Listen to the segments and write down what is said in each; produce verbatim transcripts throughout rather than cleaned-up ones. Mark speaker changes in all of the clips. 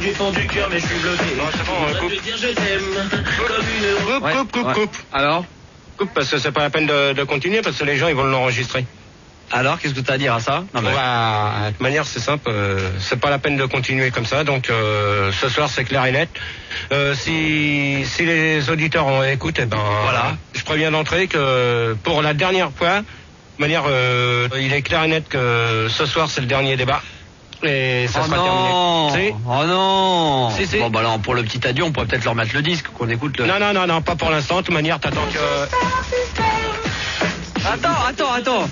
Speaker 1: J'ai fendu cœur mais je suis bloqué.
Speaker 2: Non, c'est bon, on coupe.
Speaker 1: Dire je t'aime comme une
Speaker 2: Coupe,
Speaker 3: Ouais,
Speaker 2: coupe, coupe,
Speaker 3: ouais.
Speaker 2: coupe.
Speaker 3: Alors
Speaker 2: Coupe parce que c'est pas la peine de, de continuer parce que les gens ils vont l'enregistrer.
Speaker 3: Alors, qu'est-ce que t'as à dire à ça? Non, mais...
Speaker 2: Bah, de toute manière, c'est simple. Euh, c'est pas la peine de continuer comme ça. Donc, euh, ce soir, c'est clair et net. Euh, si, si les auditeurs ont écoute, eh ben,
Speaker 3: Voilà.
Speaker 2: je préviens d'entrée que pour la dernière fois, de manière, euh, il est clair et net que ce soir, c'est le dernier débat. Et ça
Speaker 3: Oh
Speaker 2: sera
Speaker 3: non
Speaker 2: terminé.
Speaker 3: Oh non
Speaker 2: Si, si.
Speaker 3: Bon, bah alors, pour le petit adieu, on pourrait peut-être leur mettre le disque, qu'on écoute le...
Speaker 2: Si. Non, non, non, non, pas pour l'instant. De toute manière, t'attends que...
Speaker 3: Attends, attends, attends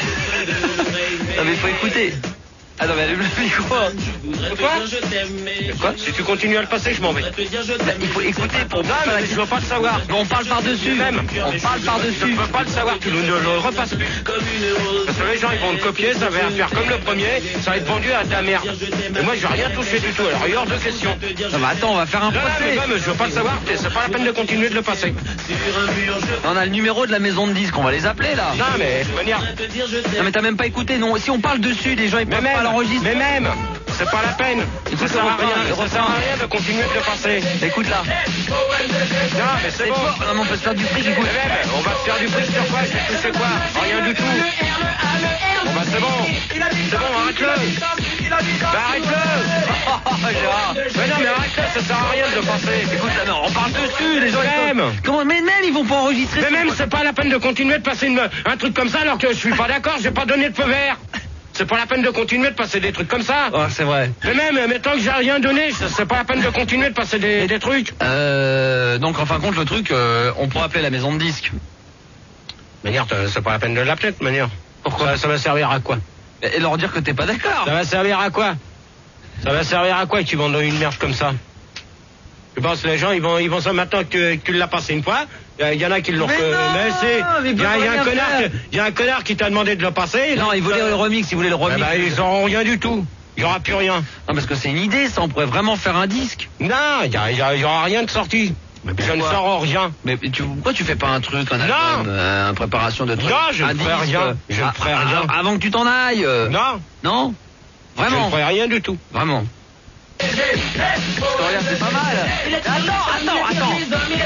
Speaker 3: Non, mais faut écouter. Ah non, mais allume le micro.
Speaker 2: Quoi Quoi Si tu continues à le passer, je m'en vais.
Speaker 3: Bah, il faut écouter pour...
Speaker 2: Non, mais je veux pas le savoir.
Speaker 3: Mais on parle par-dessus.
Speaker 2: Même.
Speaker 3: On parle
Speaker 2: Je
Speaker 3: par-dessus.
Speaker 2: peux pas le savoir, tu ne le repasses plus. Parce que les gens ils vont le copier, ça va faire comme le premier, ça va être vendu à ta merde. Et moi je vais rien toucher du tout, alors il y a hors de question.
Speaker 3: Non, mais attends, on va faire un
Speaker 2: Non, non, mais
Speaker 3: procès.
Speaker 2: comme je veux pas le savoir, c'est pas la peine de continuer de le passer.
Speaker 3: On a le numéro de la maison de disques, on va les appeler là.
Speaker 2: Non mais de manière.
Speaker 3: Non, mais t'as même pas écouté, non. Si on parle dessus, les gens ils
Speaker 2: Mais
Speaker 3: peuvent pas
Speaker 2: même,
Speaker 3: l'enregistrer.
Speaker 2: mais même, c'est pas la peine.
Speaker 3: Il
Speaker 2: Ça
Speaker 3: faut
Speaker 2: sert à
Speaker 3: qu'on reprenne,
Speaker 2: rien, ça
Speaker 3: reprenne.
Speaker 2: sert à rien de continuer de le passer.
Speaker 3: Écoute là.
Speaker 2: Non mais c'est
Speaker 3: C'est
Speaker 2: bon.
Speaker 3: fort. Non, mais on peut se faire du fric, écoute.
Speaker 2: Mais même, on va se faire du fric sur quoi? Je vais toucher quoi? Rien du tout. Bon bah c'est bon. C'est bon, arrête-le. Bah arrête-le.
Speaker 3: Oh, Gérard.
Speaker 2: Mais non mais arrête-le, ça sert à rien de le passer.
Speaker 3: Écoute là, non, on parle dessus, les gens ils
Speaker 2: Même.
Speaker 3: peuvent- Comment, mais même ils vont pas enregistrer.
Speaker 2: Mais
Speaker 3: ce-
Speaker 2: même, c'est pas la peine de continuer de passer une- un truc comme ça alors que je suis pas d'accord, j'ai pas donné de feu vert. C'est pas la peine de continuer de passer des trucs comme ça.
Speaker 3: Ouais, c'est vrai.
Speaker 2: Mais même, maintenant que j'ai rien donné, c'est c'est pas la peine de continuer de passer des, des trucs.
Speaker 3: Euh, donc en fin de compte, le truc, euh, on pourrait appeler la maison de disques.
Speaker 2: De manière, t'as- c'est pas la peine de l'appeler de manière. Pourquoi ça, ça va servir à quoi?
Speaker 3: Et leur dire que t'es pas d'accord.
Speaker 2: Ça va servir à quoi? Ça va servir à quoi qu'ils vendent une merde comme ça? Je pense que les gens, ils vont, ils vont ça maintenant que tu, que tu l'as passé une fois. Il y en a qui l'ont
Speaker 3: Mais
Speaker 2: reconnu.
Speaker 3: non,
Speaker 2: Mais c'est,
Speaker 3: mais
Speaker 2: il y, a- il y a
Speaker 3: rien
Speaker 2: un connard,
Speaker 3: faire.
Speaker 2: qui- il y a un connard qui t'a demandé de le passer.
Speaker 3: Non, ils voulaient le remix, ils voulaient le
Speaker 2: Eh
Speaker 3: remix.
Speaker 2: ben, ils auront rien du tout. Il y aura plus rien.
Speaker 3: Non, parce que c'est une idée, ça, on pourrait vraiment faire un disque.
Speaker 2: Non, il y, a- il y a- il y aura rien de sorti. Je ne
Speaker 3: pourquoi
Speaker 2: sors rien.
Speaker 3: Mais tu, pourquoi tu fais pas un truc, un
Speaker 2: Non.
Speaker 3: album, euh, une préparation de trucs?
Speaker 2: Non, je
Speaker 3: un
Speaker 2: ne ferai
Speaker 3: disque,
Speaker 2: rien.
Speaker 3: euh,
Speaker 2: Je ne
Speaker 3: ah,
Speaker 2: ferai
Speaker 3: ah,
Speaker 2: rien.
Speaker 3: ah, Avant que tu t'en ailles. euh,
Speaker 2: Non,
Speaker 3: Non
Speaker 2: je ne
Speaker 3: Vraiment
Speaker 2: ferai rien du tout.
Speaker 3: Vraiment. Parce que regarde, c'est pas mal. Attends, attends, attends.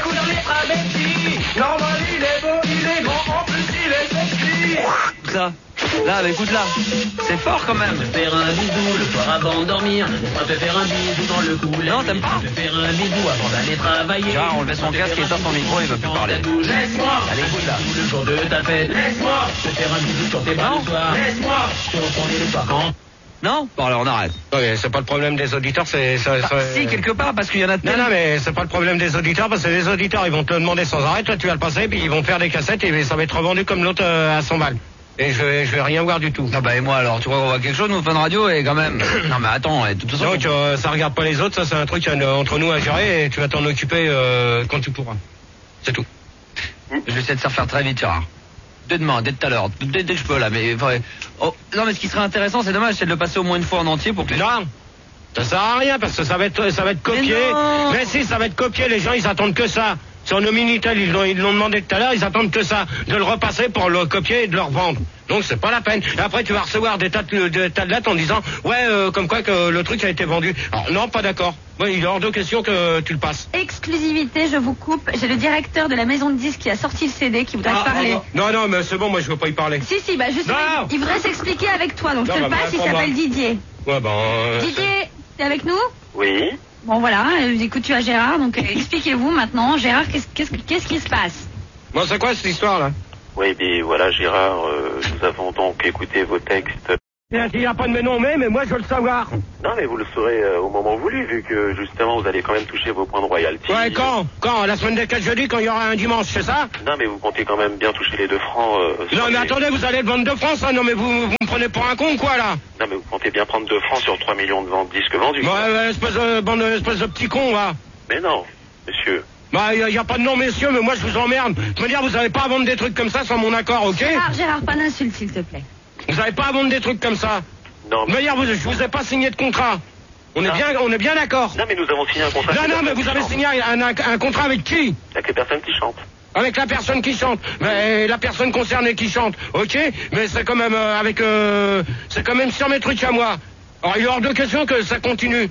Speaker 3: Ça. Là, bah, écoute là. C'est fort quand même.
Speaker 1: Faire un bisou le soir avant de dormir. On te faire un bisou dans le cou.
Speaker 3: Non, t'aimes pas?
Speaker 1: Te faire un bisou avant d'aller travailler.
Speaker 3: Genre, on le met son casque et éteint son micro, il va plus parler.
Speaker 1: Laisse-moi.
Speaker 3: Allez, écoute là.
Speaker 1: Le jour de ta fête. Laisse-moi. Te faire un bisou sur tes bras
Speaker 3: Non.
Speaker 1: le soir. Laisse-moi. Sur ton lit le soir quand.
Speaker 3: Non? Bon, alors on arrête.
Speaker 2: Oui, c'est pas le problème des auditeurs, c'est... c'est-
Speaker 3: Bah,
Speaker 2: c'est-
Speaker 3: si, quelque part, parce qu'il y en a
Speaker 2: Non,
Speaker 3: tellement.
Speaker 2: non, mais c'est pas le problème des auditeurs, parce que les auditeurs, ils vont te le demander sans arrêt, toi tu vas le passer, puis ils vont faire des cassettes, et ça va être revendu comme l'autre euh, à cent balles. Et je vais, je vais rien voir du tout.
Speaker 3: Ah bah et moi alors, tu vois, on voit quelque chose, nous, Fun Radio, et quand même... Non mais attends, et de toute façon...
Speaker 2: Donc euh, ça regarde pas les autres, ça c'est un truc euh, entre nous à gérer, et tu vas t'en occuper euh, quand tu pourras. C'est tout.
Speaker 3: Je vais essayer de se refaire très vite, Gérard. Dès demain, dès tout à l'heure, dès, dès que je peux là, mais... ouais. Oh, non mais ce qui serait intéressant, c'est dommage, c'est de le passer au moins une fois en entier pour que les...
Speaker 2: Non, ça sert à rien, parce que ça va être, ça va être copié.
Speaker 3: Mais non.
Speaker 2: Mais si, ça va être copié, les gens ils attendent que ça. Sur nos Minitel, ils l'ont, ils l'ont demandé tout à l'heure, ils attendent que ça, de le repasser pour le copier et de le revendre. Donc c'est pas la peine. Et après tu vas recevoir des tas de, de- tas de lettres en disant ouais euh, comme quoi que le truc a été vendu. Alors non, pas d'accord. Moi, il est hors de question que tu le passes.
Speaker 4: Exclusivité, je vous coupe. J'ai le directeur de la maison de disques qui a sorti le C D qui voudrait
Speaker 2: Ah,
Speaker 4: te parler.
Speaker 2: ah, non, non, mais c'est bon, moi je veux pas y parler.
Speaker 4: Si, si, bah justement,
Speaker 2: Non.
Speaker 4: il voudrait s'expliquer avec toi, donc
Speaker 2: Non,
Speaker 4: je te
Speaker 2: bah,
Speaker 4: le passe,
Speaker 2: bah,
Speaker 4: il
Speaker 2: prends-moi.
Speaker 4: s'appelle Didier.
Speaker 2: Ouais, ben. euh,
Speaker 4: Didier, t'es avec nous?
Speaker 5: Oui.
Speaker 4: Bon voilà, euh, écoute, tu as Gérard, donc euh, expliquez-vous maintenant. Gérard, qu'est-ce, qu'est-ce, qu'est-ce qui se passe?
Speaker 2: Bon, c'est quoi cette histoire là?
Speaker 5: Oui, bien voilà, Gérard, euh, nous avons donc écouté vos textes.
Speaker 2: Il n'y a pas de mais non, mais, mais moi je veux le savoir.
Speaker 5: Non, mais vous le saurez euh, au moment voulu, vu que justement vous allez quand même toucher vos points de royalty.
Speaker 2: Ouais, quand? Quand? La semaine des quatre jeudis, quand il y aura un dimanche, c'est ça?
Speaker 5: Non, mais vous comptez quand même bien toucher les deux francs. Euh, sur
Speaker 2: Non, mais
Speaker 5: les-
Speaker 2: attendez, vous allez le vendre de France, hein? Non, mais vous, vous me prenez pour un con, quoi, là?
Speaker 5: Non, mais vous comptez bien prendre deux francs sur trois millions de ventes disques vendus.
Speaker 2: Ouais, ouais, espèce de, bande, espèce de petit con, va.
Speaker 5: Mais non, monsieur.
Speaker 2: Bah, il n'y a, a pas de non, messieurs, mais moi je vous emmerde. De toute manière, vous n'avez pas à vendre des trucs comme ça sans mon accord, ok?
Speaker 4: Gérard, Gérard, pas d'insulte, s'il te plaît.
Speaker 2: Vous n'avez pas à vendre des trucs comme ça.
Speaker 5: Non,
Speaker 2: De toute manière, vous, je vous ai pas signé de contrat. On est
Speaker 5: Non.
Speaker 2: bien, on est bien d'accord.
Speaker 5: non mais nous avons signé un contrat.
Speaker 2: Non,
Speaker 5: avec
Speaker 2: non,
Speaker 5: les
Speaker 2: mais vous
Speaker 5: personnes
Speaker 2: avez
Speaker 5: qui
Speaker 2: signé un, un- un contrat avec qui?
Speaker 5: chantent. Avec les personnes qui chantent.
Speaker 2: Avec la personne qui chante. Mais la personne concernée qui chante, ok? Mais c'est quand même euh, avec... Euh, c'est quand même sur mes trucs à moi. Alors, il est hors de question que ça continue.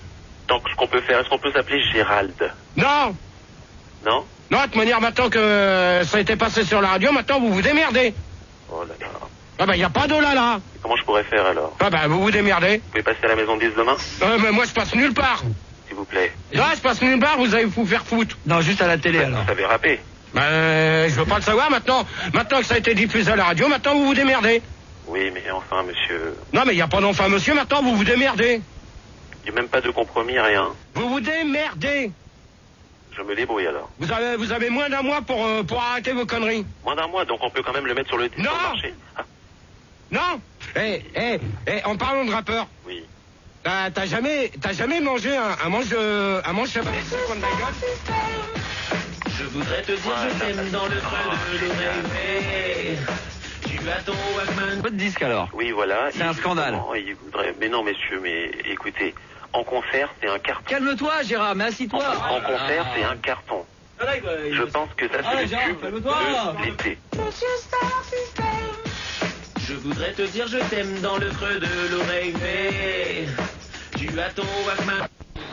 Speaker 5: Donc, ce qu'on peut faire, est-ce qu'on peut s'appeler Gérald?
Speaker 2: Non.
Speaker 5: Non?
Speaker 2: Non, de toute manière, maintenant que euh, ça a été passé sur la radio, maintenant vous vous démerdez.
Speaker 5: Oh là là.
Speaker 2: Ah bah, y a pas de là, là.
Speaker 5: Comment je pourrais faire alors?
Speaker 2: Ah bah, vous vous démerdez.
Speaker 5: Vous pouvez passer à la maison dix demain?
Speaker 2: Euh, mais moi, je passe nulle part.
Speaker 5: S'il vous plaît.
Speaker 2: Non, je passe nulle part, vous allez vous faire foutre.
Speaker 3: Non, juste à la télé alors.
Speaker 5: Vous savez rapper?
Speaker 2: Bah, euh, je veux pas le savoir maintenant. Maintenant que ça a été diffusé à la radio, maintenant vous vous démerdez.
Speaker 5: Oui, mais enfin, monsieur...
Speaker 2: Non, mais y a pas d'enfant, monsieur, maintenant vous vous démerdez.
Speaker 5: Il n'y a même pas de compromis, rien.
Speaker 2: Vous vous démerdez.
Speaker 5: Je me débrouille alors.
Speaker 2: Vous avez, vous avez moins d'un mois pour, euh, pour arrêter vos conneries.
Speaker 5: Moins d'un mois, donc on peut quand même le mettre sur le, sur
Speaker 2: Non.
Speaker 5: le marché. Ah,
Speaker 2: Non. Eh, eh, eh, en parlant de rappeur,
Speaker 5: oui.
Speaker 2: t'as t'as jamais, t'as jamais mangé un, un manche de, un manche de contre la gueule?
Speaker 1: Je voudrais te dire je t'aime dans le creux de l'oreille. Tu as ton Walkman.
Speaker 3: Pas de disque alors.
Speaker 5: Oui, voilà.
Speaker 3: C'est un
Speaker 5: Et
Speaker 3: scandale.
Speaker 5: justement, il voudrait... Mais non, messieurs, mais écoutez, en concert, c'est un carton.
Speaker 3: Calme-toi, Gérard, mais assis-toi.
Speaker 5: En concert, c'est un carton. Je pense que ça, c'est le
Speaker 3: Gérard,
Speaker 5: tube
Speaker 3: calme-toi.
Speaker 5: de l'été.
Speaker 1: Je voudrais te dire je t'aime dans le creux de l'oreille. Mais tu as ton Walkman.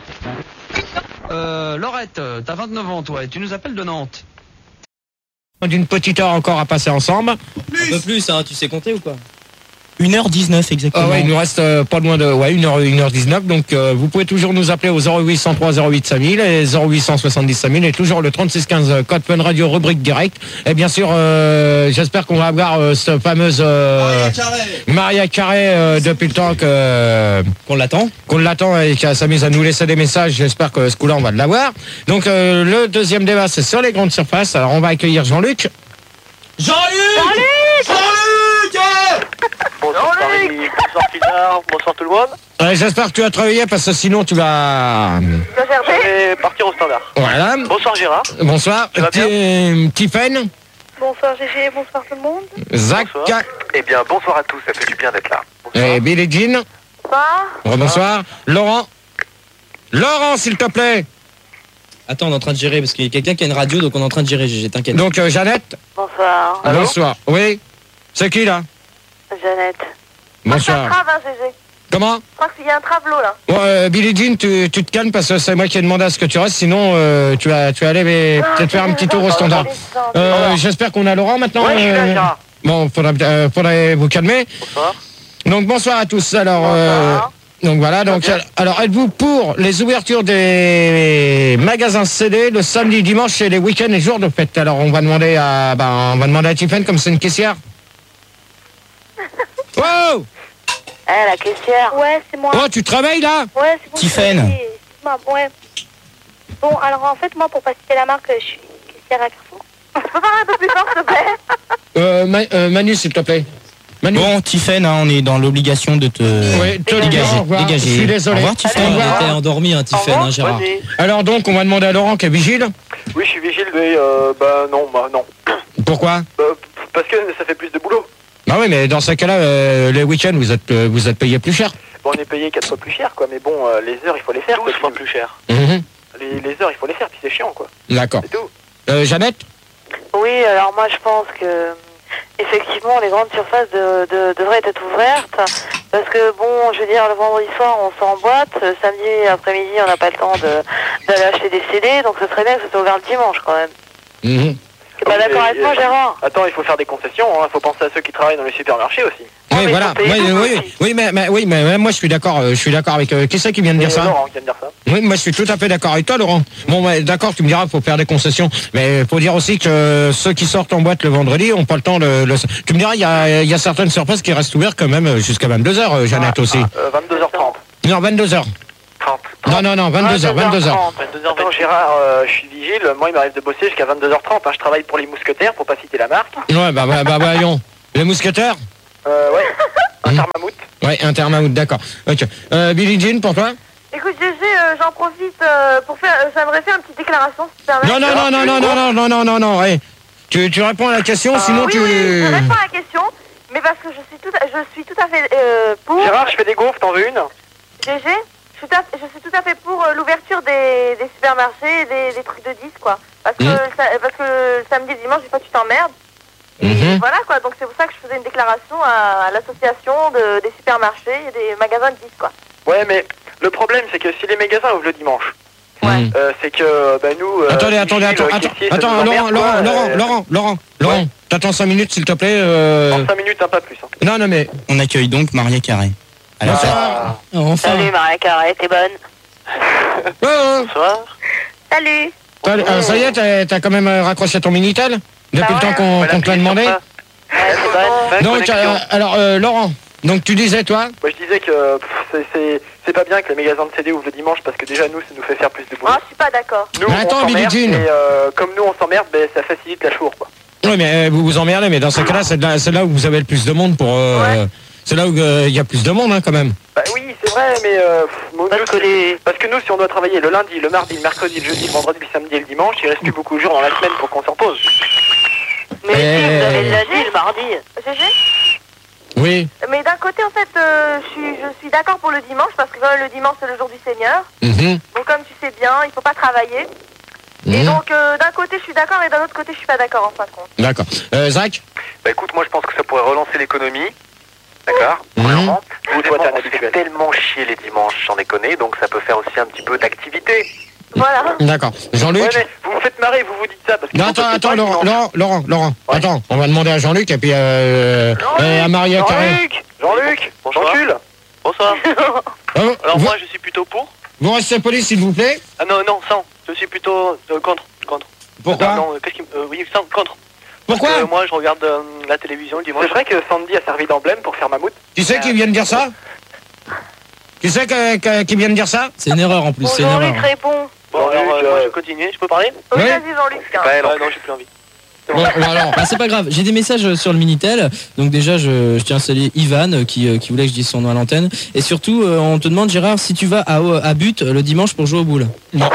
Speaker 3: Euh, Laurette, t'as vingt-neuf ans toi et tu nous appelles de Nantes.
Speaker 2: D'une petite heure encore à passer ensemble.
Speaker 6: Un peu plus, hein, tu sais compter ou quoi? une heure dix-neuf exactement.
Speaker 2: Ah ouais, il nous reste euh, pas loin de ouais, une heure, une heure dix-neuf, donc euh, vous pouvez toujours nous appeler au zéro huit cent trois zéro huit cinq mille et zéro huit cent soixante-dix cinq mille et toujours le trente-six quinze euh, code Fun Radio rubrique direct. Et bien sûr, euh, j'espère qu'on va avoir euh, cette fameuse euh, Maria Carré euh, depuis le temps que euh,
Speaker 6: Qu'on l'attend.
Speaker 2: qu'on l'attend et qu'elle s'amuse à nous laisser des messages. J'espère que ce coup-là, on va l'avoir. Donc euh, le deuxième débat, c'est sur les grandes surfaces. Alors on va accueillir Jean-Luc.
Speaker 6: Jean-Luc Jean-Luc
Speaker 5: Bonsoir Paris, bonsoir Pinard, bonsoir tout le monde.
Speaker 2: Euh, j'espère que tu as travaillé parce que sinon tu vas...
Speaker 5: Je vais partir au standard.
Speaker 2: Voilà.
Speaker 5: Bonsoir Gérard.
Speaker 2: Bonsoir.
Speaker 5: Tu vas bien
Speaker 2: Ti- Tiffen.
Speaker 7: Bonsoir Gégé, bonsoir tout le monde.
Speaker 2: Zach.
Speaker 5: Bonsoir. Eh bien, bonsoir à tous, ça fait du bien d'être là. Bonsoir.
Speaker 2: Et Billy Jean.
Speaker 7: Bonsoir.
Speaker 2: Bonsoir. Laurent. Laurent, s'il te plaît.
Speaker 6: Attends, on est en train de gérer parce qu'il y a quelqu'un qui a une radio, donc on est en train de gérer, Gégé, t'inquiète.
Speaker 2: Donc euh, Jeannette.
Speaker 7: Bonsoir.
Speaker 5: Allô
Speaker 2: Bonsoir. Oui. C'est qui là?
Speaker 7: Jeannette. C'est un
Speaker 2: Bonsoir.
Speaker 7: trave, hein, Gégé.
Speaker 2: Comment?
Speaker 7: Je crois qu'il y a un travelot là.
Speaker 2: Bon, euh, Billy Jean, tu, tu te calmes parce que c'est moi qui ai demandé à ce que tu restes, sinon euh, tu vas tu vas aller mais,
Speaker 7: Ah,
Speaker 2: peut-être faire un petit tour au standard. Euh, J'espère qu'on a Laurent maintenant.
Speaker 5: Ouais, je suis là,
Speaker 2: euh,
Speaker 5: Gérard.
Speaker 2: Bon, faudra, euh, faudrait vous calmer.
Speaker 5: Bonsoir.
Speaker 2: Donc bonsoir à tous. Alors, euh,
Speaker 7: Bonsoir.
Speaker 2: donc voilà. Donc
Speaker 5: bien.
Speaker 2: alors êtes-vous pour les ouvertures des magasins C D le samedi, dimanche et les week-ends et jours de fête? Alors on va demander à ben, on va demander à Tiffen comme c'est une caissière. Oh,
Speaker 7: Eh, la caissière. Ouais, c'est moi.
Speaker 2: oh, tu travailles là?
Speaker 7: Ouais, c'est bon.
Speaker 6: Tiffen.
Speaker 7: c'est- c'est moi, Ouais. Bon, alors en fait, moi, pour pas citer la marque, je suis caissière à Carrefour. Tu peux parler un peu plus fort, s'il te plaît?
Speaker 2: Euh, Ma- euh, Manu, s'il te plaît. Manu.
Speaker 6: Bon, Tiffen, hein, on est dans l'obligation de te
Speaker 2: Oui, te
Speaker 6: dégager.
Speaker 2: dire au revoir.
Speaker 6: dégager.
Speaker 2: Je suis désolé.
Speaker 6: Au revoir, Tiffen.
Speaker 7: Allez, au
Speaker 6: On
Speaker 7: revoir.
Speaker 6: était endormi, hein, Tiffen, hein, Gérard.
Speaker 5: Bonne nuit.
Speaker 2: Alors donc, on va demander à Laurent qui est vigile.
Speaker 5: Oui, je suis vigile, mais euh, bah non, bah non.
Speaker 2: Pourquoi?
Speaker 5: Bah, p- parce que ça fait plus de boulot.
Speaker 2: Ah oui, mais dans ce cas-là, euh, les week-ends, vous êtes euh, vous êtes payé plus cher.
Speaker 5: Bon, on est payé quatre fois plus cher, quoi, mais bon, euh, les heures, il faut les faire. douze fois plus cher.
Speaker 2: Mhm.
Speaker 5: Les, les heures, il faut les faire, puis c'est chiant, quoi.
Speaker 2: D'accord.
Speaker 5: C'est tout.
Speaker 2: Euh, Jeannette?
Speaker 7: Oui, alors moi, je pense que effectivement, les grandes surfaces de, de- devraient être ouvertes. Parce que, bon, je veux dire, le vendredi soir, on sort en boîte. euh, Samedi après-midi, on n'a pas le temps de- d'aller acheter des C D. Donc, ce serait bien que ce soit ouvert le dimanche, quand même.
Speaker 2: Mhm.
Speaker 7: T'es pas
Speaker 5: Oui,
Speaker 7: d'accord
Speaker 5: mais-
Speaker 7: avec moi, Gérard?
Speaker 5: Attends, il faut faire des concessions, il hein. faut penser à ceux qui travaillent dans les supermarchés aussi.
Speaker 2: Oui,
Speaker 7: mais
Speaker 2: voilà.
Speaker 7: ils sont payés
Speaker 2: Oui,
Speaker 7: beaucoup
Speaker 2: oui,
Speaker 7: aussi.
Speaker 2: oui, mais, mais- oui, mais mais moi je suis d'accord. euh, Je suis d'accord avec. euh, qui c'est qui vient de dire
Speaker 5: Et
Speaker 2: ça?
Speaker 5: Laurent qui vient de dire ça.
Speaker 2: Oui, moi je suis tout à fait d'accord avec toi, Laurent. Bon, ouais, d'accord, tu me diras, faut faire des concessions, mais faut dire aussi que ceux qui sortent en boîte le vendredi ont pas le temps de. Le... Tu me diras, il y a, il y a certaines surfaces qui restent ouvertes quand même euh, jusqu'à vingt-deux heures, euh, Jeannette aussi.
Speaker 5: Euh, vingt-deux heures trente.
Speaker 2: Non, vingt-deux heures.
Speaker 5: trente.
Speaker 2: Non, non, non, vingt-deux heures, vingt-deux heures.
Speaker 5: vingt-deux heures. Attends, Gérard, euh, je suis vigile, moi il m'arrive de bosser jusqu'à vingt-deux heures trente. Hein. Je travaille pour les mousquetaires, pour pas citer la marque.
Speaker 2: Ouais, bah, bah, bah, voyons. Les mousquetaires?
Speaker 5: Euh, ouais. Un Thermamout.
Speaker 2: Ouais, Intermaout, d'accord. Ok. Euh, Billie Jean, pour toi?
Speaker 7: Écoute, Gégé, euh, j'en profite euh, pour faire. euh, J'aimerais faire une petite déclaration, si tu permets.
Speaker 2: Non, non, non, non, non, non, non, non, non, non, non, hey. Tu, tu réponds à la question, sinon
Speaker 7: oui,
Speaker 2: tu...
Speaker 7: oui, je réponds à la question, mais parce que je suis tout à, je suis tout à fait euh, pour.
Speaker 5: Gérard, je fais des gaufres, t'en veux une?
Speaker 7: Gégé, je suis, tout à, je suis tout à fait pour euh, l'ouverture des, des supermarchés et des, des trucs de disques, quoi. Parce que,
Speaker 2: Mhm.
Speaker 7: le sa- parce que le samedi et dimanche, des fois, tu t'emmerdes. Et
Speaker 2: Mhm.
Speaker 7: voilà, quoi. Donc, c'est pour ça que je faisais une déclaration à, à l'association de, des supermarchés et des magasins de disques, quoi.
Speaker 5: Ouais, mais Le problème, c'est que si les magasins ouvrent le dimanche,
Speaker 2: Ouais.
Speaker 5: euh, c'est que bah, nous. Euh,
Speaker 2: Attendez, attendez,
Speaker 5: ici,
Speaker 2: attends,
Speaker 5: le
Speaker 2: attends,
Speaker 5: caissier, ça
Speaker 2: attends,
Speaker 5: nous
Speaker 2: Laurent,
Speaker 5: emmerde,
Speaker 2: Laurent,
Speaker 5: quoi,
Speaker 2: Laurent,
Speaker 5: euh,
Speaker 2: Laurent, Laurent, Laurent,
Speaker 5: Ouais.
Speaker 2: T'attends cinq minutes, s'il te plaît. Euh...
Speaker 5: En cinq minutes, un pas plus. Hein.
Speaker 2: Non, non, mais.
Speaker 8: On accueille donc Maria Carré. Alors,
Speaker 2: Bonsoir.
Speaker 6: Ah, enfin.
Speaker 7: Salut Maria Carré, t'es bonne.
Speaker 2: Oh, oh.
Speaker 5: Bonsoir.
Speaker 7: Salut.
Speaker 2: T'as- euh, ça y est, t'as t'as quand même euh, raccroché ton Minitel depuis
Speaker 7: Bah
Speaker 2: le temps
Speaker 7: ouais.
Speaker 2: qu'on qu'on te l'a demandé.
Speaker 7: Ouais, c'est bonne.
Speaker 2: Donc, euh, alors, euh, Laurent, donc tu disais, toi
Speaker 5: Moi, je disais que pff, c'est- c'est c'est pas bien que les magasins de C D ouvrent le dimanche parce que déjà, nous, ça nous fait faire plus de boulot.
Speaker 7: Ah, je suis pas d'accord.
Speaker 5: Nous,
Speaker 2: Mais
Speaker 5: on
Speaker 2: attends,
Speaker 5: s'emmerde,
Speaker 2: Billie Jean.
Speaker 5: et euh, comme nous, on s'emmerde, ben, ça facilite la chour, quoi.
Speaker 2: Oui, mais euh, vous vous emmerdez, mais dans ce cas-là, c'est là, c'est là où vous avez le plus de monde pour. euh,
Speaker 7: Ouais.
Speaker 2: C'est là où euh, il y a plus de monde, hein, quand même.
Speaker 5: Bah oui, c'est vrai, mais euh, pff, nous, parce, que les... parce que nous, si on doit travailler le lundi, le mardi, le mercredi, le jeudi, le vendredi, le samedi et le dimanche, il reste plus beaucoup de jours dans la semaine pour qu'on se repose.
Speaker 7: Mais
Speaker 2: Eh.
Speaker 7: si, vous avez le lundi, le mardi. G G
Speaker 2: Oui.
Speaker 7: Mais d'un côté, en fait, euh, je suis, je suis d'accord pour le dimanche, parce que quand même, le dimanche, c'est le jour du Seigneur.
Speaker 2: Mhm.
Speaker 7: Donc, comme tu sais bien, il faut pas travailler. Et
Speaker 2: Mhm.
Speaker 7: donc, euh, d'un côté, je suis d'accord, et d'un autre côté, je suis pas d'accord, en fin de compte.
Speaker 2: D'accord. Euh, Zach
Speaker 5: Bah écoute, moi je pense que ça pourrait relancer l'économie. D'accord.
Speaker 2: Mhm.
Speaker 5: Premièrement.
Speaker 2: Vous,
Speaker 5: Deuxièmement, on se fait tellement chier les dimanches, j'en ai connu, donc ça peut faire aussi un petit peu d'activité.
Speaker 7: Voilà.
Speaker 2: D'accord. Jean-Luc
Speaker 5: Ouais, mais vous vous faites marrer, vous vous dites ça parce que.
Speaker 2: Non,
Speaker 5: vous
Speaker 2: attends,
Speaker 5: bossez
Speaker 2: attends,
Speaker 5: pas le
Speaker 2: Laurent,
Speaker 5: dimanche.
Speaker 2: Laurent, Laurent, Laurent.
Speaker 5: Ouais.
Speaker 2: Attends, on va demander à Jean-Luc et puis euh, euh, à Maria Carré.
Speaker 5: Jean-Luc Jean-Luc
Speaker 9: Bonsoir.
Speaker 5: Jean-Cul
Speaker 9: Bonsoir.
Speaker 2: Euh,
Speaker 9: Alors
Speaker 2: vous,
Speaker 9: moi je suis plutôt pour.
Speaker 2: vous restez poli, s'il vous plaît.
Speaker 9: Ah non, non, sans. Je suis plutôt euh, contre. Contre.
Speaker 2: Pourquoi
Speaker 9: Non, non, euh, qu'est-ce qui... euh, oui, sans, contre.
Speaker 2: Pourquoi
Speaker 9: Parce que moi je regarde euh, la télévision le dimanche.
Speaker 5: C'est vrai que Sandy a servi d'emblème pour faire mammouth.
Speaker 2: Tu sais qui vient de dire ça Tu sais que- que- qui vient de dire ça
Speaker 6: C'est une erreur en plus,
Speaker 7: Bon,
Speaker 6: c'est une erreur.
Speaker 7: Jean-Luc répond.
Speaker 9: Bon, alors
Speaker 5: Jean-Luc,
Speaker 9: euh, moi
Speaker 5: euh,
Speaker 9: je continue, je peux parler
Speaker 7: Oui,
Speaker 2: Ouais.
Speaker 7: vas-y, Jean-Luc. tiens.
Speaker 5: Ouais,
Speaker 9: Ouais, non, j'ai plus envie.
Speaker 2: Bon, bon, alors.
Speaker 6: Bah, c'est pas grave, j'ai des messages sur le Minitel. Donc déjà, je, je tiens à saluer Ivan euh, qui, euh, qui voulait que je dise son nom à l'antenne. Et surtout, euh, on te demande, Gérard, si tu vas à, à But euh, le dimanche pour jouer aux boules.
Speaker 2: Non.